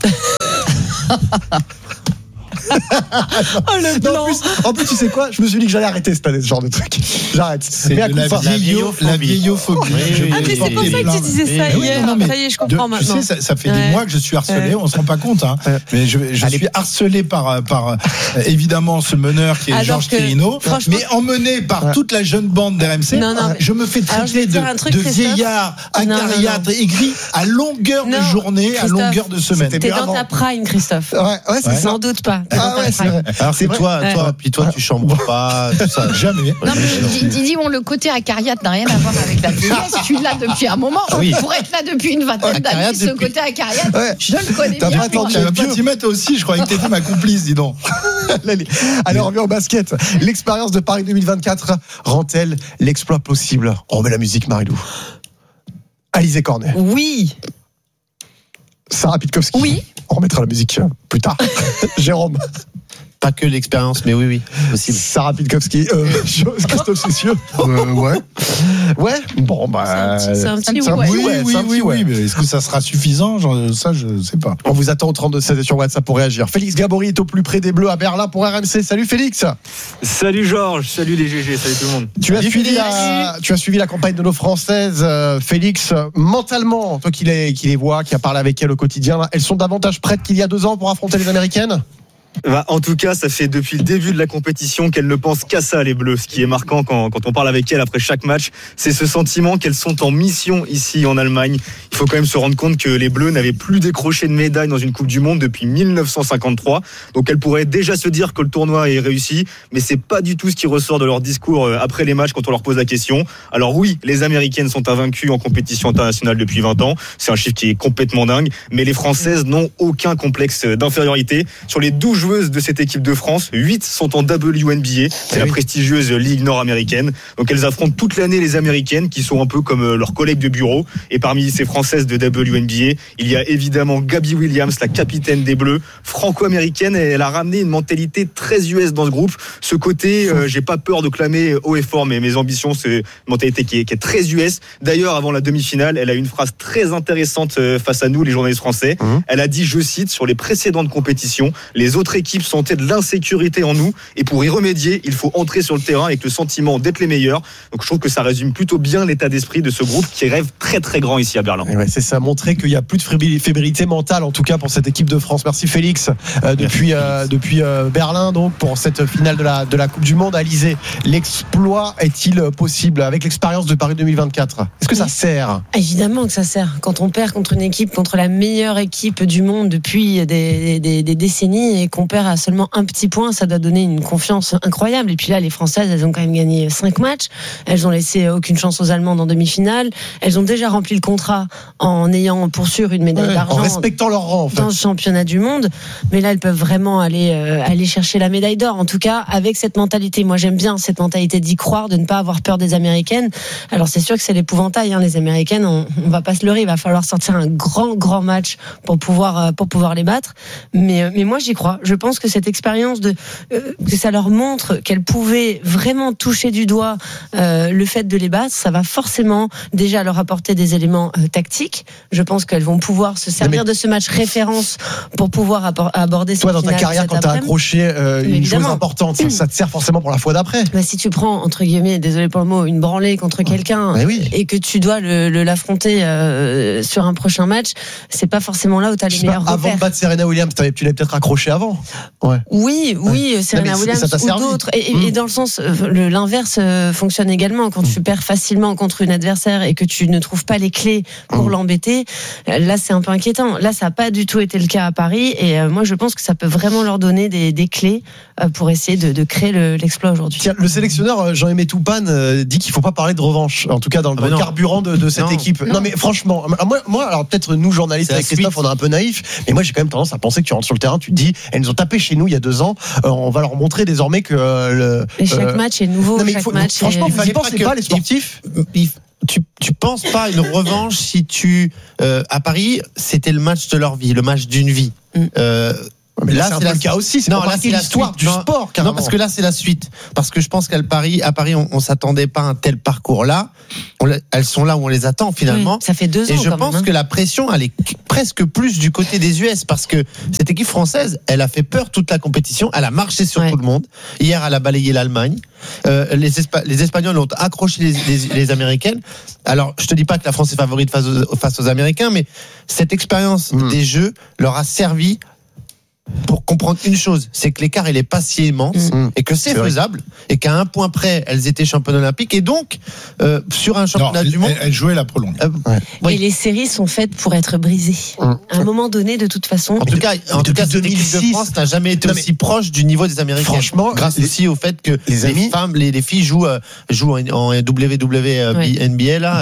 Oh le blanc. En plus, tu sais quoi ? Je me suis dit que j'allais arrêter cette année, ce genre de truc. J'arrête. C'est la vieillophobie. Ah mais c'est pour ça que tu disais ça hier. Ça y est, je comprends maintenant. Tu sais, ça fait des mois que je suis harcelé. On se rend pas compte, hein. Mais je suis harcelé par évidemment ce meneur qui est Georges Quirino, mais emmené par toute la jeune bande d'RMC. Je me fais traiter de vieillard, acariâtre, aigri à longueur de journée, à longueur de semaine. T'es dans ta prime, Christophe. Ouais, c'est ça. Sans doute pas. Ah ouais, c'est vrai. Alors c'est toi, tu chambres pas, tout ça, jamais. Non, mais Didi, le côté acariâtre n'a rien à voir avec la vieillesse. Tu l'as depuis un moment. Oui. Pour être là depuis une vingtaine d'années, ce côté acariâtre, je le connais bien. Tu vas pas t'y mettre aussi, je croyais que t'étais ma complice, dis donc. Allez, on revient au basket. L'expérience de Paris 2024 rend-elle l'exploit possible ? On remet la musique, Marilou. Alizé Cornet. Oui. Sarah Pitkowski. Oui. On remettra la musique plus tard. Jérôme. Pas que l'expérience, mais oui, possible. Sarah Pitkowski, Christophe Cessieux. Ouais. Bon, c'est un petit oui, mais est-ce que ça sera suffisant ? Ça, je sais pas. On vous attend au 32-16 sur WhatsApp pour réagir. Félix Gabory est au plus près des Bleus à Berlin pour RMC. Salut Félix. Salut Georges, salut les GG, salut tout le monde. Tu as suivi la campagne de nos Françaises, Félix. Mentalement, toi qui les vois, qui a parlé avec elles au quotidien, elles sont davantage prêtes qu'il y a 2 ans pour affronter les Américaines ? En tout cas, ça fait depuis le début de la compétition qu'elles ne pensent qu'à ça, les Bleus. Ce qui est marquant quand on parle avec elles après chaque match, c'est ce sentiment qu'elles sont en mission ici en Allemagne. Il faut quand même se rendre compte que les Bleus n'avaient plus décroché de médaille dans une Coupe du Monde depuis 1953. Donc elles pourraient déjà se dire que le tournoi est réussi, mais c'est pas du tout ce qui ressort de leur discours après les matchs quand on leur pose la question. Alors oui, les Américaines sont invaincues en compétition internationale depuis 20 ans. C'est un chiffre qui est complètement dingue. Mais les Françaises n'ont aucun complexe d'infériorité. Sur les 12 joueuses de cette équipe de France, 8 sont en WNBA, c'est la prestigieuse ligue nord-américaine. Donc elles affrontent toute l'année les Américaines qui sont un peu comme leurs collègues de bureau. Et parmi ces Françaises de WNBA, il y a évidemment Gabby Williams, la capitaine des Bleus, franco-américaine, et elle a ramené une mentalité très US dans ce groupe. Ce côté, j'ai pas peur de clamer haut et fort mes ambitions, c'est une mentalité qui est très US. D'ailleurs, avant la demi-finale, elle a eu une phrase très intéressante face à nous, les journalistes français. Elle a dit, je cite, sur les précédentes compétitions, les autres équipes sentaient de l'insécurité en nous et pour y remédier, il faut entrer sur le terrain avec le sentiment d'être les meilleurs. Donc je trouve que ça résume plutôt bien l'état d'esprit de ce groupe qui rêve très très grand ici à Berlin. Ouais, c'est ça, montrer qu'il n'y a plus de fébrilité mentale en tout cas pour cette équipe de France. Merci Félix depuis Berlin donc pour cette finale de la Coupe du Monde. Alizé, l'exploit est-il possible avec l'expérience de Paris 2024 ? Est-ce que ça sert ? Évidemment que ça sert. Quand on perd contre une équipe, contre la meilleure équipe du monde depuis des décennies et qu'on perd à seulement un petit point, ça doit donner une confiance incroyable. Et puis là, les Françaises, elles ont quand même gagné 5 matchs. Elles ont laissé aucune chance aux Allemandes en demi-finale. Elles ont déjà rempli le contrat en ayant pour sûr une médaille d'argent. En respectant leur rang, en fait. Dans le championnat du monde. Mais là, elles peuvent vraiment aller chercher la médaille d'or. En tout cas, avec cette mentalité. Moi, j'aime bien cette mentalité d'y croire, de ne pas avoir peur des Américaines. Alors, c'est sûr que c'est l'épouvantail, hein. Les Américaines, on va pas se leurrer. Il va falloir sortir un grand match pour pouvoir les battre. Mais moi, j'y crois. Je pense que cette expérience que ça leur montre qu'elles pouvaient vraiment toucher du doigt le fait de les battre, ça va forcément déjà leur apporter des éléments tactiques. Je pense qu'elles vont pouvoir se servir de ce match référence pour pouvoir aborder cette finale. Toi, dans ta carrière, quand tu as accroché une chose importante, ça te sert forcément pour la fois d'après. Si tu prends, entre guillemets, désolé pour le mot, une branlée contre quelqu'un et que tu dois l'affronter sur un prochain match, c'est pas forcément là où tu as les meilleurs repères. Avant de battre Serena Williams, tu l'avais peut-être accroché avant. Exactement. Ouais. Oui, Serena Williams ou d'autres. Et dans le sens, l'inverse fonctionne également. Quand tu perds facilement contre une adversaire et que tu ne trouves pas les clés pour l'embêter, là c'est un peu inquiétant. Là ça n'a pas du tout été le cas à Paris et moi je pense que ça peut vraiment leur donner des clés pour essayer de créer l'exploit aujourd'hui. Tiens, le sélectionneur Jean-Aimé Toupane dit qu'il ne faut pas parler de revanche, en tout cas dans le carburant de cette équipe. Non mais franchement, moi alors peut-être nous journalistes avec Christophe on est un peu naïfs, mais moi j'ai quand même tendance à penser que tu rentres sur le terrain, tu te dis elles nous ont tapé chez nous il y a 2 ans, on va leur montrer désormais que chaque match est nouveau. Non, mais chaque match franchement, vous ne pensez pas les sportifs tu penses pas à une revanche si à Paris c'était le match de leur vie, le match d'une vie. Mais là, c'est le cas aussi. C'est l'histoire du sport. Carrément. Non, parce que là, c'est la suite. Parce que je pense qu'à Paris, on s'attendait pas à un tel parcours-là. Elles sont là où on les attend finalement. Ça fait 2 ans. Et je pense que la pression, elle est presque plus du côté des US, parce que cette équipe française, elle a fait peur toute la compétition. Elle a marché sur tout le monde. Hier, elle a balayé l'Allemagne. Les Espagnols ont accroché les Américaines. Alors, je te dis pas que la France est favorite face aux Américains, mais cette expérience des Jeux leur a servi pour comprendre une chose, c'est que l'écart il est pas si immense et que c'est faisable et qu'à un point près elles étaient championnes olympiques et donc sur un championnat du monde elles jouaient la prolongue. Et les séries sont faites pour être brisées à un moment donné de toute façon. En tout cas cette équipe de France n'a jamais été aussi proche du niveau des Américains. Franchement, grâce aussi au fait que les filles jouent en WNBA là.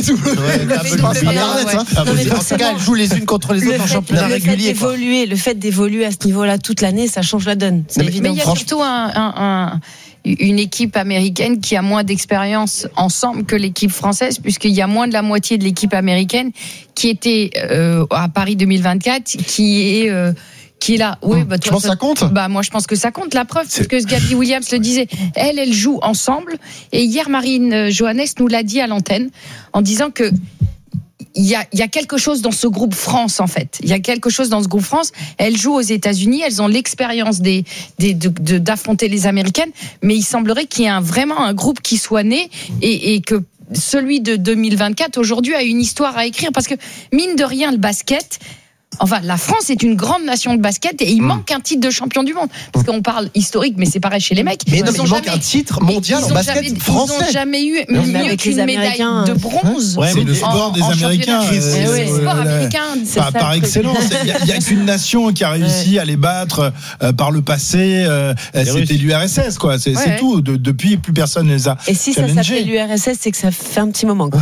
En tout cas elles jouent les unes contre les autres en championnat régulier. Le fait d'évoluer à ce niveau-là toute l'année, ça change la donne. C'est évident. Mais il y a surtout une équipe américaine qui a moins d'expérience ensemble que l'équipe française, puisqu'il y a moins de la moitié de l'équipe américaine qui était à Paris 2024, qui est là. Oui, tu penses que ça compte ? Moi, je pense que ça compte. La preuve, c'est que Gabby Williams le disait. Elle joue ensemble. Et hier, Marine Johannes nous l'a dit à l'antenne en disant que il y a quelque chose dans ce groupe France, en fait. Il y a quelque chose dans ce groupe France. Elles jouent aux États-Unis, elles ont l'expérience d'affronter les Américaines, mais il semblerait qu'il y ait vraiment un groupe qui soit né et que celui de 2024 aujourd'hui a une histoire à écrire, parce que mine de rien, le basket. Enfin, la France est une grande nation de basket et il manque un titre de champion du monde. Parce qu'on parle historique, mais c'est pareil chez les mecs. Mais il manque un titre mondial en basket français. Ils n'ont jamais eu mieux qu'une médaille de bronze. C'est le sport des Américains. C'est le sport américain. Par excellence. Il n'y a qu'une nation qui a réussi à les battre par le passé. C'était l'URSS, quoi. C'est tout. Depuis, plus personne ne les a. Et si ça s'appelle l'URSS, c'est que ça fait un petit moment.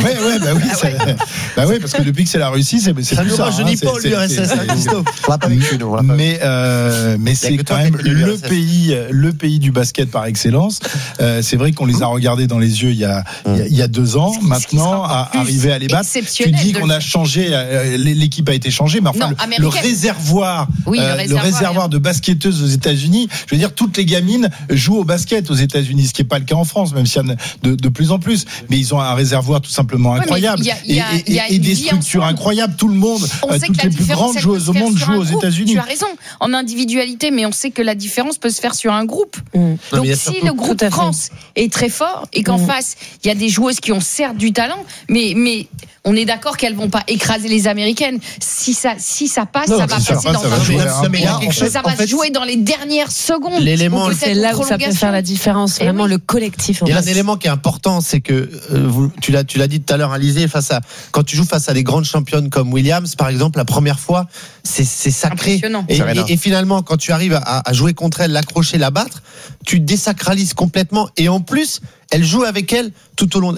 Oui, parce que depuis que c'est la Russie, c'est plus ça. Je dis pas l'URSS, Christophe. Mais c'est quand même le pays du basket par excellence. C'est vrai qu'on les a regardés dans les yeux il y a 2 ans. Maintenant, à arriver à les battre, tu dis qu'on a changé, l'équipe a été changée, mais enfin le réservoir de basketteuses aux États-Unis, je veux dire, toutes les gamines jouent au basket aux États-Unis, ce qui n'est pas le cas en France, même s'il y en a de plus en plus. Mais ils ont un réservoir tout simplement incroyable et des structures incroyables. Tout le monde, toutes les plus grandes joueuses au monde jouent aux États-Unis. Tu as raison, en individualité, mais on sait que la différence peut se faire sur un groupe. Donc si le groupe France est très fort et qu'en face, il y a des joueuses qui ont certes du talent, mais on est d'accord qu'elles vont pas écraser les Américaines. Si ça passe, ça va passer dans un jeu. Ça va se jouer dans les dernières secondes. L'élément, c'est là où ça peut faire la différence. Vraiment le collectif. Il y a un élément qui est important, c'est que tu l'as dit tout à l'heure, Alizé, quand tu joues face à des grandes championnes comme Williams, par exemple, la première fois, c'est sacré. Et finalement, quand tu arrives à jouer contre elle, l'accrocher, la battre, tu désacralises complètement. Et en plus, elle joue avec elle tout au long.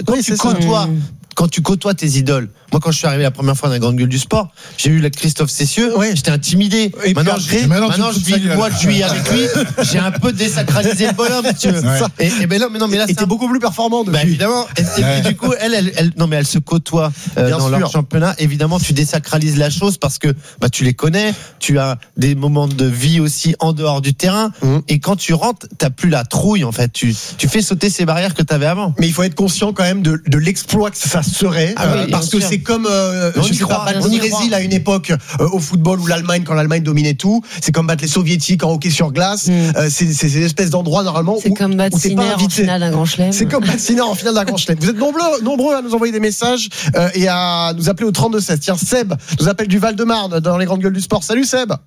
Quand tu côtoies tes idoles. Moi, quand je suis arrivé la première fois dans la grande gueule du sport, j'ai eu Christophe Cessieux, j'étais intimidé. Maintenant, je vis le mois de juillet avec lui, j'ai un peu désacralisé le bonhomme, si tu veux. Mais là, t'es beaucoup plus performant depuis. Évidemment. Et du coup, elle se côtoie dans leur championnat. Évidemment, tu désacralises la chose parce que tu les connais, tu as des moments de vie aussi en dehors du terrain. Et quand tu rentres, t'as plus la trouille, en fait. Tu fais sauter ces barrières que t'avais avant. Mais il faut être conscient quand même de l'exploit que ça serait, parce que c'est comme Brésil à une époque au football où quand l'Allemagne dominait tout, c'est comme battre les soviétiques en hockey sur glace. C'est des espèces d'endroits normalement où t'es pas invité. En finale d'un grand chelem. C'est comme battre Sinner en finale d'un grand chelem. Vous êtes nombreux à nous envoyer des messages et à nous appeler au 32-16. Tiens, Seb nous appelle du Val-de-Marne dans les grandes gueules du sport. Salut Seb.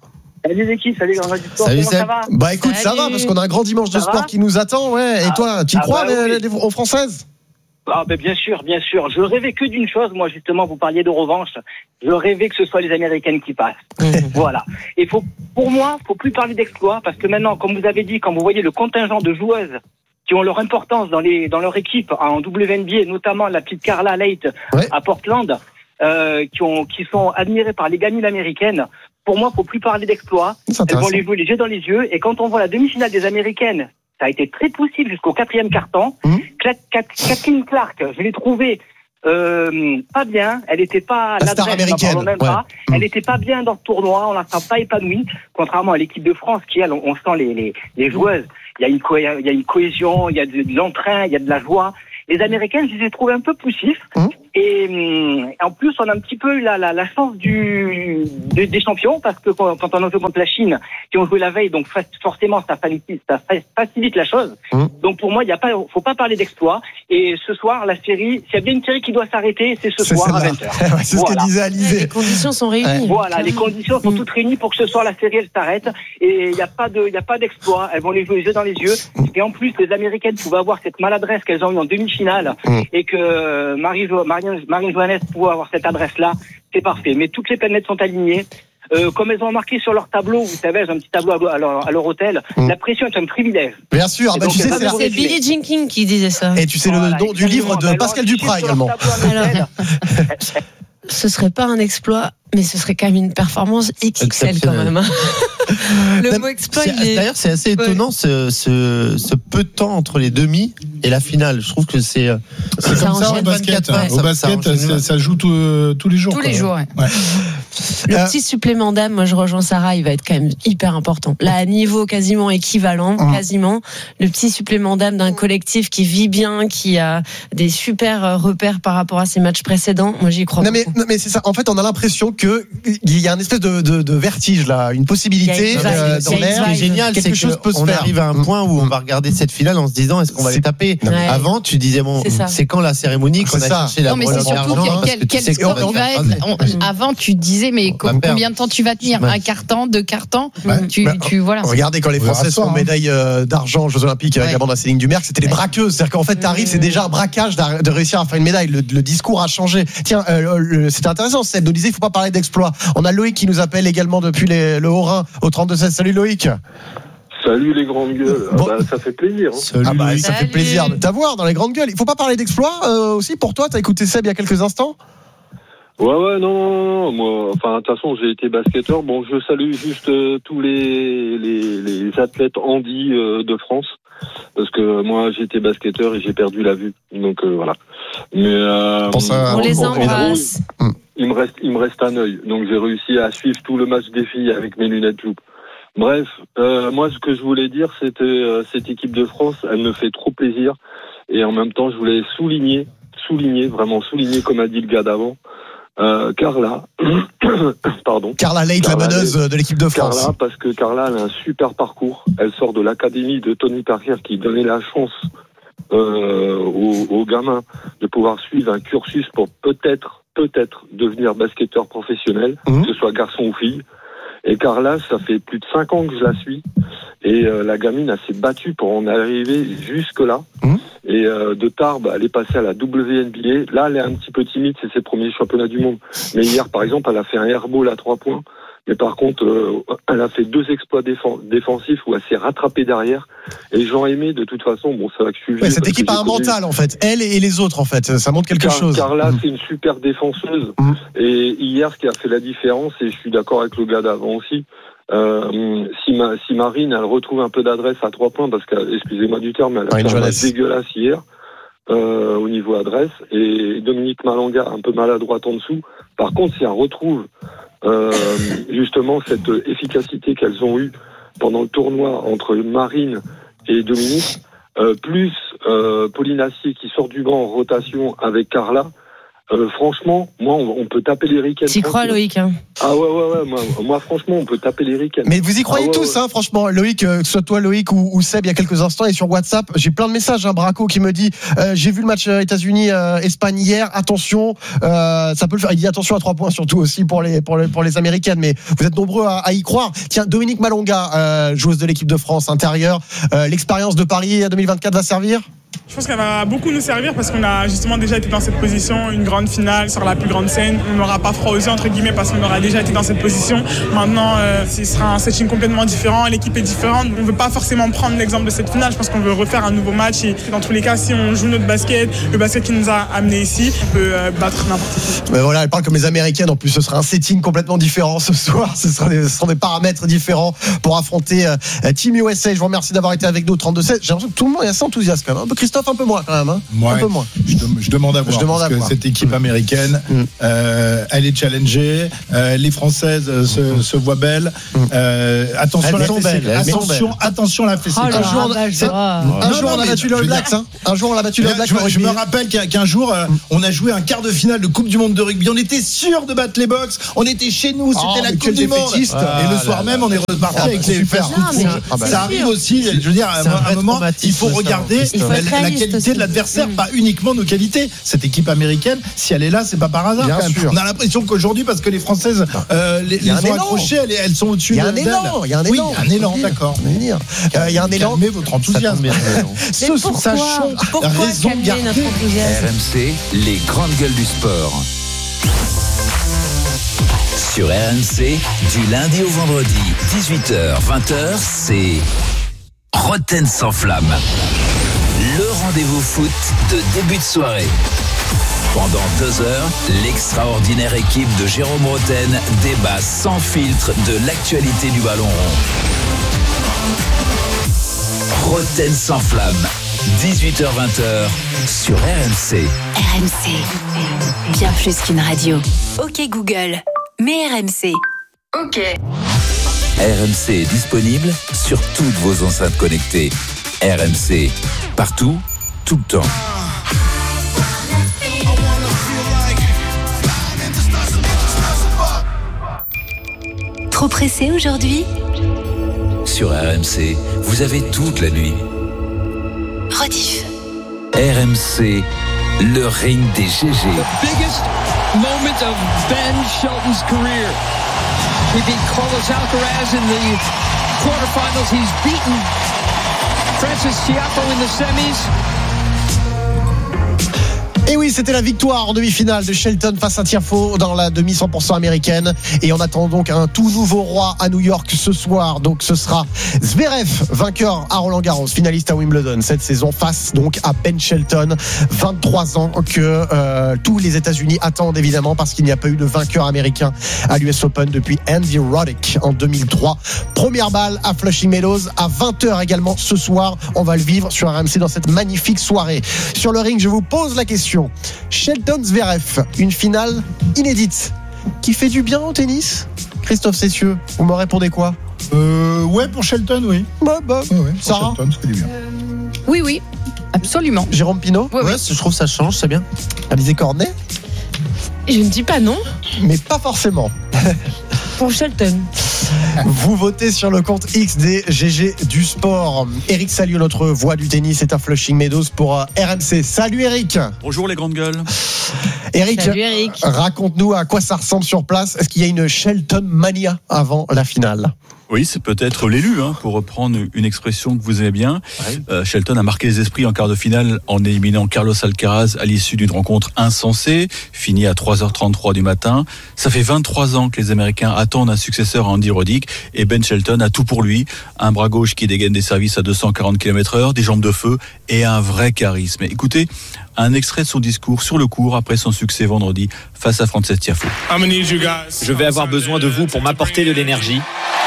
Salut l'équipe, salut Grand Radio Sport, salut, comment ça va? Bah écoute, ça va, parce qu'on a un grand dimanche de sport qui nous attend, ouais. Et toi, tu y crois aux Françaises? Ah ben bien sûr. Je rêvais que d'une chose, moi justement, vous parliez de revanche. Je rêvais que ce soit les Américaines qui passent. Voilà. Et pour moi, faut plus parler d'exploit, parce que maintenant, comme vous avez dit, quand vous voyez le contingent de joueuses qui ont leur importance dans leur équipe en WNBA, notamment la petite Carla Leight à Portland, qui sont admirées par les gamines américaines. Pour moi, faut plus parler d'exploit. Elles vont les jouer les yeux dans les yeux. Et quand on voit la demi-finale des Américaines, ça a été très poussif jusqu'au 4e quart-temps. Kathleen Clark, je l'ai trouvée pas bien. Elle n'était pas la star américaine. Même pas. Elle n'était pas bien dans ce tournoi. On la sent pas épanouie. Contrairement à l'équipe de France, qui elle, on sent les joueuses. Il y a une cohésion, il y a de l'entrain, il y a de la joie. Les Américaines, je les ai trouvées un peu poussifs. Et en plus, on a un petit peu eu la chance des champions, parce que quand on a joué contre la Chine, qui ont joué la veille, donc forcément, ça facilite la chose. Donc pour moi, faut pas parler d'exploit. Et ce soir, la série, s'il y a bien une série qui doit s'arrêter, c'est ce soir à 20h. C'est ce que disait Alizé. Les conditions sont réunies. Voilà, les conditions sont toutes réunies pour que ce soir la série elle s'arrête. Et il y a pas d'exploit. Elles vont les jouer les yeux dans les yeux. Et en plus, les Américaines pouvaient avoir cette maladresse qu'elles ont eu en demi-finale, et que Marie-Joannès pouvait avoir cette adresse-là, c'est parfait. Mais toutes les planètes sont alignées. Comme elles ont marqué sur leur tableau, vous savez, elles ont un petit tableau à leur hôtel, la pression est un privilège. Bien sûr, donc, tu sais, c'est Billie Jean King qui disait ça. Et tu sais le nom du livre de Pascal Duprat également. Alors, ce serait pas un exploit, mais ce serait quand même une performance XXL quand même. Le mot exploit, d'ailleurs, c'est assez étonnant ce peu de temps entre les demi et la finale. Je trouve que c'est comme ça au basket. Au basket, ça joue tous les jours. Tous les jours, ouais. Le petit supplément d'âme, moi je rejoins Sarah, il va être quand même hyper important. Là, à niveau quasiment équivalent, quasiment. Le petit supplément d'âme d'un collectif qui vit bien, qui a des super repères par rapport à ses matchs précédents. Moi, j'y crois. Non, mais c'est ça. En fait, on a l'impression qu'il y a une espèce de vertige là, une possibilité dans l'air. Ce qui est génial, c'est qu'on arrive à un point où on va regarder cette finale en se disant est-ce qu'on va les taper. Avant, tu disais bon, c'est quand la cérémonie qu'on a cherché la. Non, mais c'est surtout quel score il va être. Avant, tu disais mais combien de temps tu vas tenir? Un quart-temps, 2 quarts-temps? Voilà. Regardez quand les Françaises font médaille d'argent aux Jeux Olympiques avec Amanda Séling-Dumerc, c'était les braqueuses. C'est-à-dire qu'en fait, t'arrives, c'est déjà un braquage de réussir à faire une médaille. Le discours a changé. Tiens, c'était intéressant. Seb nous disait, il faut pas parler d'exploit. On a Loïc qui nous appelle également depuis le Haut-Rhin au 32-16. Salut Loïc. Salut les grandes gueules. Ça fait plaisir. Ça fait plaisir de t'avoir dans les grandes gueules. Il faut pas parler d'exploit aussi pour toi. T'as écouté Seb il y a quelques instants. Ouais, non. Moi, enfin, de toute façon, j'ai été basketteur. Bon, je salue juste tous les athlètes handi de France, parce que moi, j'ai été basketteur et j'ai perdu la vue. Donc voilà. Mais on les embrasse. Il me reste un œil. Donc j'ai réussi à suivre tout le match des filles avec mes lunettes loupe. Bref, moi, ce que je voulais dire, c'était cette équipe de France, elle me fait trop plaisir. Et en même temps, je voulais souligner, comme a dit le gars d'avant. Carla Leight, la meneuse de l'équipe de France. Carla, parce que Carla elle a un super parcours. Elle sort de l'académie de Tony Parker qui donnait la chance aux gamins de pouvoir suivre un cursus pour peut-être devenir basketteur professionnel, que ce soit garçon ou fille. Et Carla, ça fait plus de 5 ans que je la suis. Et la gamine, elle s'est battue pour en arriver jusque-là. Et de Tarbes, elle est passée à la WNBA. Là, elle est un petit peu timide, c'est ses premiers championnats du monde. Mais hier, par exemple, elle a fait un airball à 3 points. Mais par contre, elle a fait 2 exploits défensifs où elle s'est rattrapée derrière. Et Jean-Aimé, de toute façon, bon, c'est vrai que je suis vieux. Cette équipe a un mental, en fait. Elle et les autres, en fait. Ça montre quelque chose. Carla, c'est une super défenseuse. Et hier, ce qui a fait la différence, et je suis d'accord avec le gars d'avant aussi, si Marine, elle retrouve un peu d'adresse à 3 points, parce que, excusez-moi du terme, elle a fait un match dégueulasse hier, au niveau adresse, et Dominique Malanga, un peu maladroite en dessous. Par contre, si elle retrouve justement cette efficacité qu'elles ont eue pendant le tournoi entre Marine et Dominique, plus Pauline Assier qui sort du banc en rotation avec Carla, Franchement, moi, on peut taper les Ricains. T'y crois, Loïc, hein? Ah ouais. Moi, franchement, on peut taper les Ricains. Mais vous y croyez tous, hein, franchement. Loïc, que ce soit toi, Loïc, ou Seb, il y a quelques instants, et sur WhatsApp, j'ai plein de messages. Braco qui me dit j'ai vu le match États-Unis-Espagne hier. Attention, ça peut le faire. Il dit attention à 3 points, surtout aussi pour les Américaines. Mais vous êtes nombreux à y croire. Tiens, Dominique Malonga, joueuse de l'équipe de France intérieure. L'expérience de Paris 2024 va servir? Je pense qu'elle va beaucoup nous servir parce qu'on a justement déjà été dans cette position, une grande finale sur la plus grande scène. On n'aura pas froid aux yeux entre guillemets parce qu'on aura déjà été dans cette position. Maintenant, ce sera un setting complètement différent, l'équipe est différente. On ne veut pas forcément prendre l'exemple de cette finale. Je pense qu'on veut refaire un nouveau match et dans tous les cas, si on joue notre basket, le basket qui nous a amenés ici, on peut battre n'importe qui. Mais voilà, elle parle comme les Américaines. En plus, ce sera un setting complètement différent ce soir. Ce seront des paramètres différents pour affronter Team USA. Je vous remercie d'avoir été avec nous. 32-16. J'ai l'impression que tout le monde est assez enthousiaste quand même. Christophe, un peu moins quand même. Hein. Ouais, un peu moins. Je demande à voir. Parce que cette équipe américaine, elle est challengée. Les Françaises se voient belles. Attention la fessée. Attention la fessée. Un jour, on a battu le All Blacks. Un jour, on a battu le All Blacks. Je me rappelle qu'un jour, on a joué un quart de finale de Coupe du Monde de rugby. On était sûr de battre les Box. On était chez nous. C'était la Coupe du Monde. Et le soir même, on est reparti avec les super coups rouges. Ça arrive aussi. Je veux dire, à un moment, il faut regarder la qualité de l'adversaire, pas uniquement nos qualités. Cette équipe américaine, si elle est là, c'est pas par hasard. On a l'impression qu'aujourd'hui, parce que les Françaises les ont accrochées, elles sont au-dessus d'elles. Il y a un élan. Un élan, d'accord. Il y a un élan. Calmez votre enthousiasme. Pourquoi calmer notre enthousiasme? RMC, les grandes gueules du sport. Sur RMC, du lundi au vendredi, 18h, 20h, c'est Roten sans flamme. Le rendez-vous foot de début de soirée. Pendant 2 heures, l'extraordinaire équipe de Jérôme Roten débat sans filtre de l'actualité du ballon rond. Roten sans flamme, 18h-20h sur RMC. RMC, bien plus qu'une radio. Ok Google, mais RMC. Ok. RMC est disponible sur toutes vos enceintes connectées. RMC, partout, tout le temps. Trop pressé aujourd'hui? Sur RMC, vous avez toute la nuit. Rediff. RMC, le ring des GG. The biggest moment of Ben Shelton's career. He beat Carlos Alcaraz in the quarterfinals. He's beaten Francis Tiafoe in the semis. Et oui, c'était la victoire en demi-finale de Shelton face à Tiafoe dans la demi 100% américaine. Et on attend donc un tout nouveau roi à New York ce soir. Donc ce sera Zverev, vainqueur à Roland-Garros, finaliste à Wimbledon cette saison, face donc à Ben Shelton, 23 ans, que tous les États-Unis attendent évidemment parce qu'il n'y a pas eu de vainqueur américain à l'US Open depuis Andy Roddick en 2003. Première balle à Flushing Meadows à 20h également ce soir. On va le vivre sur RMC dans cette magnifique soirée. Sur le ring, je vous pose la question. Shelton Zverev, une finale inédite qui fait du bien au tennis. Christophe Cessieux, vous me répondez quoi? Ouais, pour Shelton, oui. Sarah? Shelton, ça fait du bien. Oui, absolument. Jérôme Pinault? Ouais, je trouve que ça change, c'est bien. Alizé Cornet? Je ne dis pas non. Mais pas forcément. Pour Shelton. Vous votez sur le compte X des GG du sport. Eric Salio, notre voix du tennis, est à Flushing Meadows pour RMC. Salut Eric. Bonjour les grandes gueules. Eric, Salut Eric. Raconte-nous à quoi ça ressemble sur place. Est-ce qu'il y a une Shelton mania avant la finale? Oui, c'est peut-être l'élu, pour reprendre une expression que vous aimez bien. Shelton a marqué les esprits en quart de finale en éliminant Carlos Alcaraz à l'issue d'une rencontre insensée, finie à 3h33 du matin. Ça fait 23 ans que les Américains attendent un successeur à Andy Roddick et Ben Shelton a tout pour lui. Un bras gauche qui dégaine des services à 240 km/h, des jambes de feu et un vrai charisme. Écoutez, un extrait de son discours sur le court après son succès vendredi face à Frances Tiafoe. Je vais avoir besoin de vous pour m'apporter de l'énergie.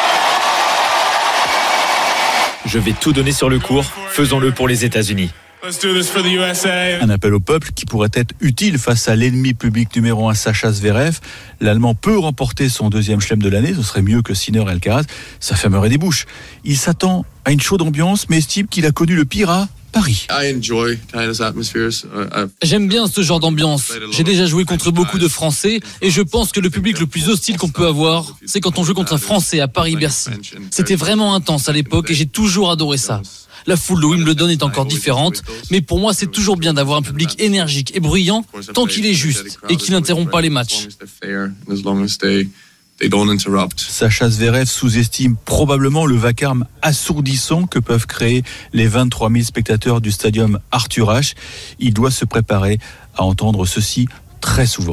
Je vais tout donner sur le court. Faisons-le pour les États-Unis. Un appel au peuple qui pourrait être utile face à l'ennemi public numéro 1, Sacha Zverev. L'Allemand peut remporter son 2e chelem de l'année. Ce serait mieux que Sinner et Alcaraz. Ça fermerait des bouches. Il s'attend à une chaude ambiance, mais estime qu'il a connu le pire à Paris. J'aime bien ce genre d'ambiance. J'ai déjà joué contre beaucoup de Français et je pense que le public le plus hostile qu'on peut avoir, c'est quand on joue contre un Français à Paris-Bercy. C'était vraiment intense à l'époque et j'ai toujours adoré ça. La foule de Wimbledon est encore différente, mais pour moi c'est toujours bien d'avoir un public énergique et bruyant tant qu'il est juste et qu'il n'interrompt pas les matchs. Sacha Zverev sous-estime probablement le vacarme assourdissant que peuvent créer les 23 000 spectateurs du stadium Arthur Ashe. Il doit se préparer à entendre ceci très souvent.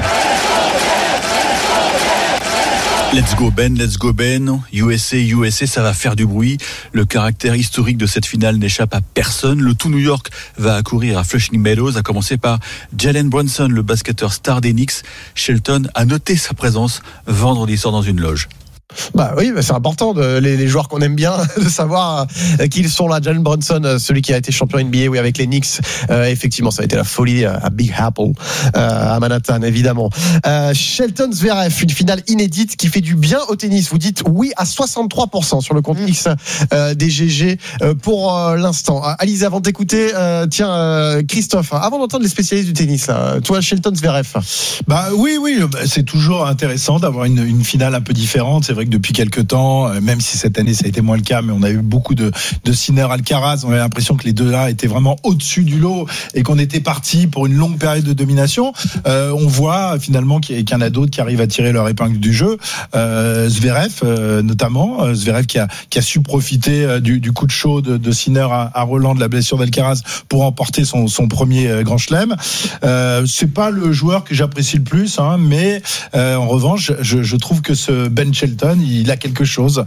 Let's go Ben, USA, ça va faire du bruit. Le caractère historique de cette finale n'échappe à personne. Le tout New York va accourir à Flushing Meadows, à commencer par Jalen Brunson, le basketteur star des Knicks. Shelton a noté sa présence vendredi soir dans une loge. Bah oui, c'est important les joueurs qu'on aime bien de savoir qu'ils sont là. Jalen Brunson, celui qui a été champion NBA, avec les Knicks. Effectivement, ça a été la folie à Big Apple, à Manhattan, évidemment. Shelton Zverev, une finale inédite qui fait du bien au tennis. Vous dites oui à 63% sur le compte X des GG pour l'instant. Alizé, avant de t'écouter, Christophe, avant d'entendre les spécialistes du tennis, là, toi, Shelton Zverev. Bah oui, c'est toujours intéressant d'avoir une finale un peu différente. C'est vrai que depuis quelques temps, même si cette année ça a été moins le cas, mais on a eu beaucoup de Sinner Alcaraz, on avait l'impression que les deux là étaient vraiment au-dessus du lot et qu'on était parti pour une longue période de domination. On voit finalement qu'il y en a d'autres qui arrivent à tirer leur épingle du jeu. Zverev notamment, Zverev qui a su profiter du coup de chaud de Sinner à Roland, de la blessure d'Alcaraz pour remporter son premier grand chelem. C'est pas le joueur que j'apprécie le plus, mais en revanche, je trouve que ce Ben Shelton, il a quelque chose.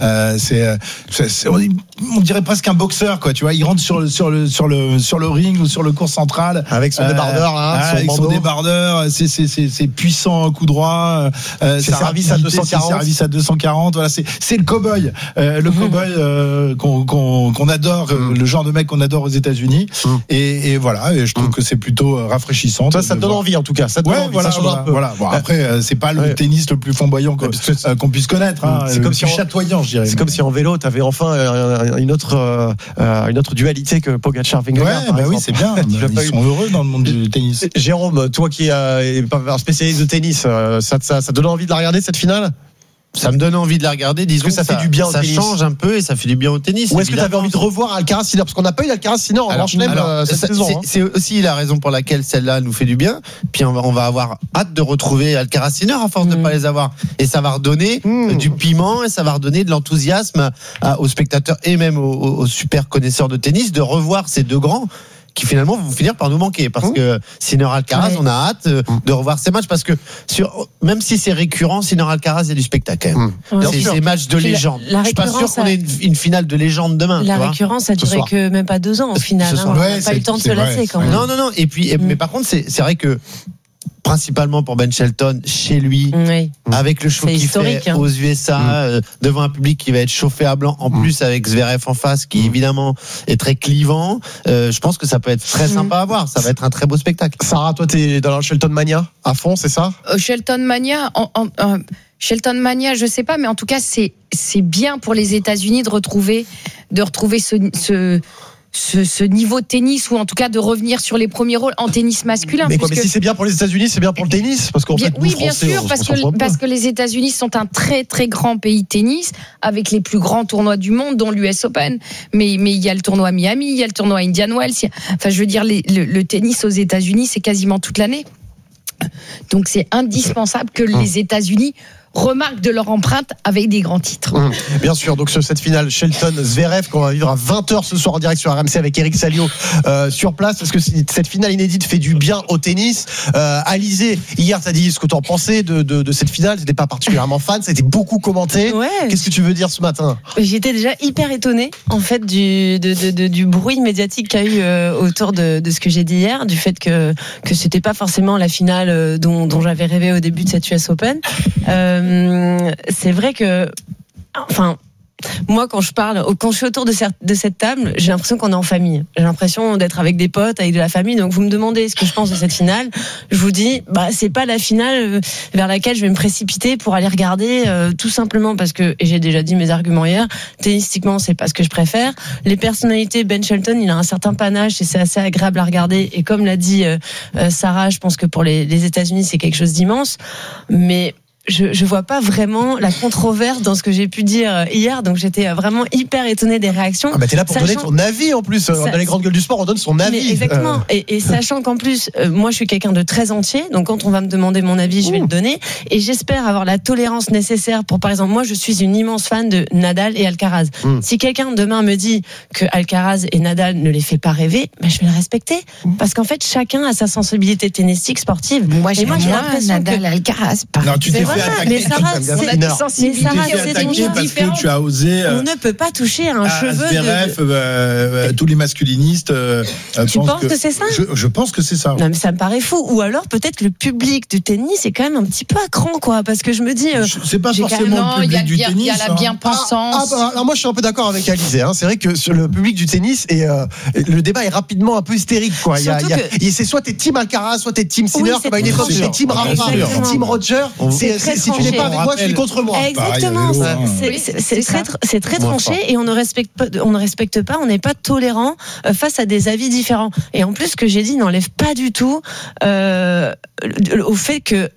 On dirait presque un boxeur, quoi. Tu vois, il rentre sur le ring ou sur le court central avec son débardeur là, avec son débardeur. C'est puissant coup droit. C'est service à 240. Service à 240. Voilà, c'est le cow-boy, qu'on adore, le genre de mec qu'on adore aux États-Unis. Et voilà, et je trouve que c'est plutôt rafraîchissant. Ça te donne envie en tout cas. Ça te donne envie. Voilà. Bon, après, c'est pas le tennis le plus flamboyant qu'on puisse connaître. C'est comme si chatoyant, je dirais. C'est comme si en vélo, t'avais enfin une autre dualité que Pogacar Vingegaard. Ouais, oui, c'est bien. Ils sont heureux dans le monde du tennis. Jérôme, toi qui es un spécialiste de tennis, ça donne envie de la regarder cette finale? Ça me donne envie de la regarder. Disons que ça fait du bien au tennis. Ça change un peu et ça fait du bien au tennis. Ou est-ce que tu avais envie de revoir Alcaraz Sinner? Parce qu'on n'a pas eu Alcaraz Sinner en Grand Chelem cette saison. C'est aussi la raison pour laquelle celle-là nous fait du bien. Puis on va avoir hâte de retrouver Alcaraz Sinner à force de ne pas les avoir. Et ça va redonner du piment et ça va redonner de l'enthousiasme aux spectateurs et même aux super connaisseurs de tennis de revoir ces deux grands qui finalement vont finir par nous manquer parce que Sinner Alcaraz, on a hâte de revoir ces matchs parce que même si c'est récurrent, Sinner Alcaraz, il y a du spectacle quand même. C'est des matchs de légende. Je suis pas sûr qu'on ait une finale de légende demain. La récurrence, ça durait que même pas 2 ans au final. On n'a pas eu le temps de se lasser quand même. Non. Et puis, mais par contre, c'est vrai que principalement pour Ben Shelton chez lui, avec le show qu'il fait aux USA, devant un public qui va être chauffé à blanc, en plus avec Zverev en face qui évidemment est très clivant. Je pense que ça peut être très sympa à voir. Ça va être un très beau spectacle. Sarah, toi t'es dans la Shelton Mania à fond, c'est ça? Shelton Mania, je sais pas, mais en tout cas c'est bien pour les États-Unis de retrouver ce niveau de tennis, ou en tout cas de revenir sur les premiers rôles en tennis masculin. Mais si c'est bien pour les États-Unis, c'est bien pour le tennis, parce qu'en fait, oui, bien sûr, parce que les États-Unis sont un très très grand pays de tennis avec les plus grands tournois du monde, dont l'US Open. Mais il y a le tournoi Miami, il y a le tournoi Indian Wells. Enfin, je veux dire, le tennis aux États-Unis, c'est quasiment toute l'année. Donc c'est indispensable que les États-Unis remarquent de leur empreinte avec des grands titres. Bien sûr, donc cette finale Shelton-Zverev qu'on va vivre à 20h ce soir en direct sur RMC avec Eric Salio sur place, parce que cette finale inédite fait du bien au tennis. Alizé, hier t'as dit ce que t'en pensais de cette finale, t'étais pas particulièrement fan, ça a été beaucoup commenté. Qu'est-ce que tu veux dire ce matin? J'étais déjà hyper étonnée en fait du bruit médiatique qu'il y a eu autour de ce que j'ai dit hier, du fait que c'était pas forcément la finale dont j'avais rêvé au début de cette US Open. C'est vrai que, enfin, moi, quand je suis autour de cette table, j'ai l'impression qu'on est en famille. J'ai l'impression d'être avec des potes, avec de la famille. Donc, vous me demandez ce que je pense de cette finale. Je vous dis, c'est pas la finale vers laquelle je vais me précipiter pour aller regarder, tout simplement parce que, et j'ai déjà dit mes arguments hier, tennistiquement, c'est pas ce que je préfère. Les personnalités, Ben Shelton, il a un certain panache et c'est assez agréable à regarder. Et comme l'a dit Sarah, je pense que pour les États-Unis, c'est quelque chose d'immense. Mais je vois pas vraiment la controverse dans ce que j'ai pu dire hier, donc j'étais vraiment hyper étonnée des réactions. T'es là pour donner ton avis en plus. Dans les grandes gueules du sport, on donne son avis. Mais exactement. Et sachant qu'en plus, moi je suis quelqu'un de très entier, donc quand on va me demander mon avis, je vais le donner. Et j'espère avoir la tolérance nécessaire pour, par exemple, moi je suis une immense fan de Nadal et Alcaraz. Si quelqu'un demain me dit que Alcaraz et Nadal ne les fait pas rêver, je vais le respecter. Parce qu'en fait, chacun a sa sensibilité tennistique, sportive. Moi j'ai l'impression Nadal, Alcaraz. Non, tu t'es fait attaquer. Mais Sarah, c'est parce que tu as osé. On ne peut pas toucher à un cheveu. Tous les masculinistes. Tu penses que c'est ça ? Je pense que c'est ça. Non, mais ça me paraît fou. Ou alors peut-être le public du tennis est quand même un petit peu à cran, quoi. Parce que je me dis. C'est pas forcément le public du tennis. Il y a la bien-pensance. Alors moi je suis un peu d'accord avec Alizé. C'est vrai que sur le public du tennis le débat est rapidement un peu hystérique, quoi. C'est soit t'es team Alcaraz, soit t'es team Sinner. Comme à une époque c'était team Rafa, team Roger. Si tu n'es pas avec moi, je suis contre moi. Exactement. C'est très tranché et on ne respecte pas, on n'est pas tolérant face à des avis différents. Et en plus, ce que j'ai dit n'enlève pas du tout au fait que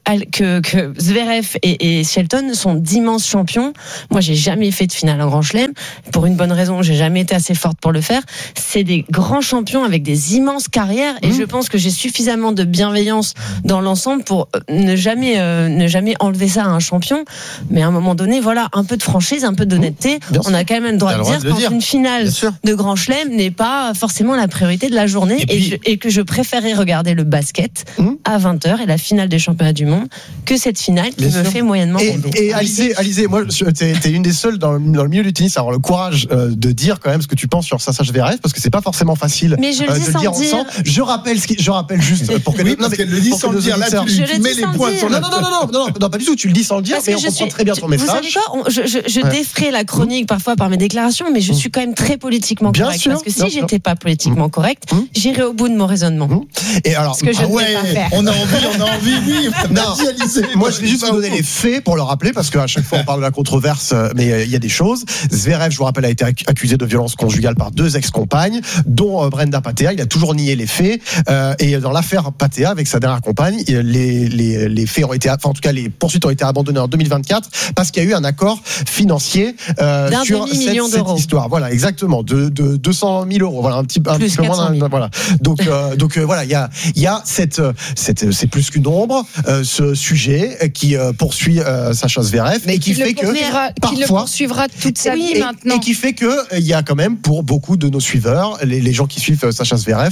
Zverev et Shelton sont d'immenses champions. Moi, j'ai jamais fait de finale en Grand Chelem. Pour une bonne raison, j'ai jamais été assez forte pour le faire. C'est des grands champions avec des immenses carrières et je pense que j'ai suffisamment de bienveillance dans l'ensemble pour ne jamais enlever ça à un champion. Mais à un moment donné, voilà, un peu de franchise, un peu d'honnêteté. On a quand même le droit de dire qu'une finale de Grand Chelem n'est pas forcément la priorité de la journée et que je préférais regarder le basket à 20h et la finale des championnats du monde que cette finale qui me fait moyennement rêver. Et Alizé, moi, t'es une des seules dans le milieu du tennis à avoir le courage de dire quand même ce que tu penses sur Sacha Zverev, parce que c'est pas forcément facile de le dire ensemble. Je rappelle juste pour que parce qu'elle le dit sans le dire. Là, tu mets les points sur la non, pas du tout. Tu le dis sans le dire, mais on comprend très bien ton message. Vous savez quoi, je défrais la chronique parfois par mes déclarations, mais je suis quand même très politiquement correcte. Parce que si j'étais pas politiquement correcte, j'irais au bout de mon raisonnement. Et alors, ce que je ne vais pas faire. On a envie, oui. Moi, je vais juste vous donner les faits pour le rappeler, parce qu'à chaque fois on parle de la controverse, mais il y a des choses. Zverev, je vous rappelle, a été accusé de violence conjugale par 2 ex-compagnes, dont Brenda Patea. Il a toujours nié les faits. Et dans l'affaire Patea, avec sa dernière compagne, les faits ont été, en tout cas, les poursuites ont été abandonnées en 2024 parce qu'il y a eu un accord financier sur cette histoire. Voilà, exactement, de 200 000 euros. Voilà, un petit peu moins. Voilà. Donc voilà, il y a c'est plus qu'une ombre, ce sujet qui poursuit Sacha Zverev, mais et qui fait que parfois il le poursuivra toute sa vie maintenant, et qui fait que il y a quand même pour beaucoup de nos suiveurs, les gens qui suivent Sacha Zverev,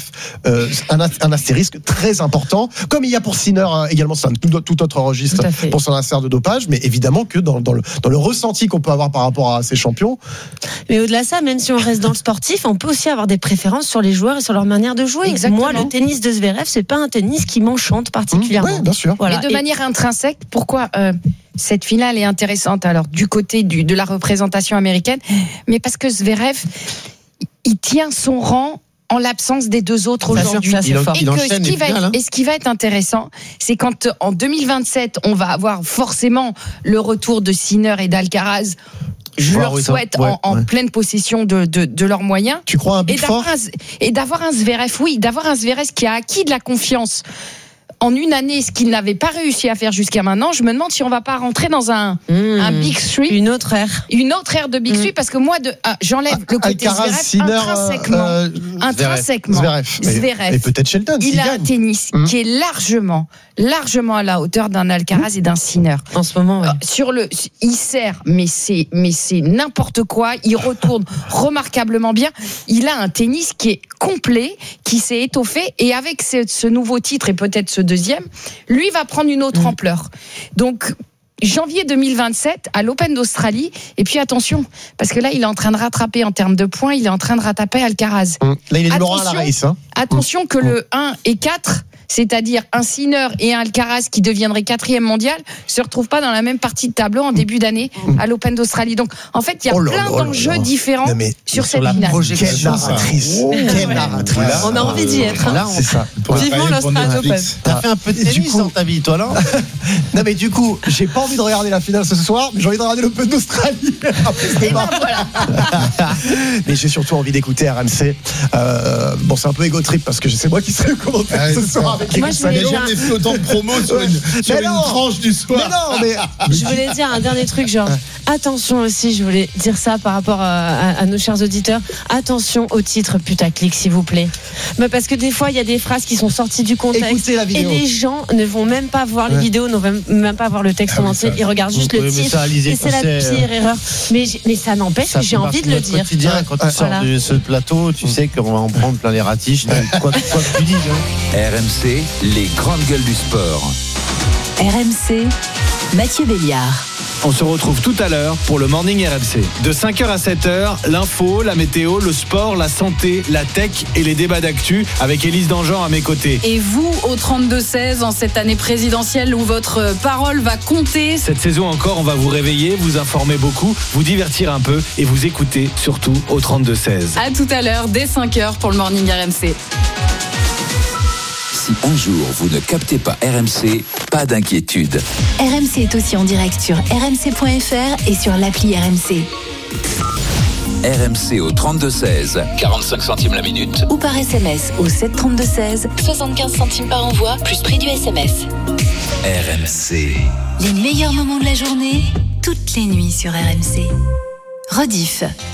un astérisque très important, comme il y a pour Sinner également. C'est un tout autre registre pour son affaire de dopage, mais évidemment que dans le ressenti qu'on peut avoir par rapport à ces champions. Mais au-delà de ça, même si on reste dans le sportif, on peut aussi avoir des préférences sur les joueurs et sur leur manière de jouer. Exactement. Moi, le tennis de Zverev, c'est pas un tennis qui m'enchante particulièrement. Oui, bien sûr. Voilà. Mais de manière intrinsèque, pourquoi cette finale est intéressante alors du côté de la représentation américaine, mais parce que Zverev, il tient son rang en l'absence des 2 autres aujourd'hui. Et ce qui va être intéressant, c'est quand en 2027, on va avoir forcément le retour de Sinner et d'Alcaraz. Je leur souhaite en pleine possession de leurs moyens. Tu crois un Big Four ? Et d'avoir un Zverev, d'avoir un Zverev qui a acquis de la confiance en une année, ce qu'il n'avait pas réussi à faire jusqu'à maintenant. Je me demande si on va pas rentrer dans un Big Three. Une autre ère de Big Three, parce que moi, j'enlève le côté Zverev intrinsèquement. Zverev. Et peut-être Shelton. Il a un tennis qui est largement à la hauteur d'un Alcaraz et d'un Sinner. En ce moment, il sert, mais c'est n'importe quoi. Il retourne remarquablement bien. Il a un tennis qui est complet, qui s'est étoffé, et avec ce nouveau titre et peut-être ce deuxième, lui va prendre une autre ampleur. Donc, janvier 2027 à l'Open d'Australie, et puis attention, parce que là il est en train de rattraper en termes de points, il est en train de rattraper Alcaraz. Là il est numéro 1 à la race. Attention que le 1 et 4 c'est-à-dire un Sinner et un Alcaraz qui deviendraient 4e mondial, se retrouvent pas dans la même partie de tableau en début d'année à l'Open d'Australie. Donc, en fait, il y a plein d'enjeux différents sur cette finale. Quelle narratrice. On a envie d'y être. Là, c'est ça. Vivement l'Australian Open. T'as fait un peu de tennis dans ta vie, toi, là? Non, mais du coup, j'ai pas envie de regarder la finale ce soir, mais j'ai envie de regarder l'Open d'Australie. Mais j'ai surtout envie d'écouter RMC. Bon, c'est un peu égo trip parce que c'est moi qui serai au commentaire ce soir avec Moi, je voulais jamais fait autant de promos sur une tranche du soir. Mais je voulais dire un dernier truc, genre attention aussi, je voulais dire ça par rapport à nos chers auditeurs. Attention au titre putaclic, s'il vous plaît. Mais parce que des fois, il y a des phrases qui sont sorties du contexte et les gens ne vont même pas voir les vidéos, ne vont même pas voir le texte en entier. Ils regardent juste le titre et c'est la pire erreur. Mais ça n'empêche, j'ai envie de le dire. Quotidien, quand tu sors de ce plateau, tu sais qu'on va en prendre plein les ratiches. Quoi que tu dis. RMC, les grandes gueules du sport. RMC, Mathieu Béliard. On se retrouve tout à l'heure pour le Morning RMC. De 5h à 7h, l'info, la météo, le sport, la santé, la tech et les débats d'actu avec Élise Dangean à mes côtés. Et vous, au 32-16, en cette année présidentielle où votre parole va compter. Cette saison encore, on va vous réveiller, vous informer beaucoup, vous divertir un peu et vous écouter surtout au 32-16. À tout à l'heure, dès 5h pour le Morning RMC. Si un jour vous ne captez pas RMC, pas d'inquiétude. RMC est aussi en direct sur rmc.fr et sur l'appli RMC. RMC au 32-16, 45 centimes la minute. Ou par SMS au 732-16, 75 centimes par envoi, plus prix du SMS. RMC. Les meilleurs moments de la journée, toutes les nuits sur RMC. Rediff.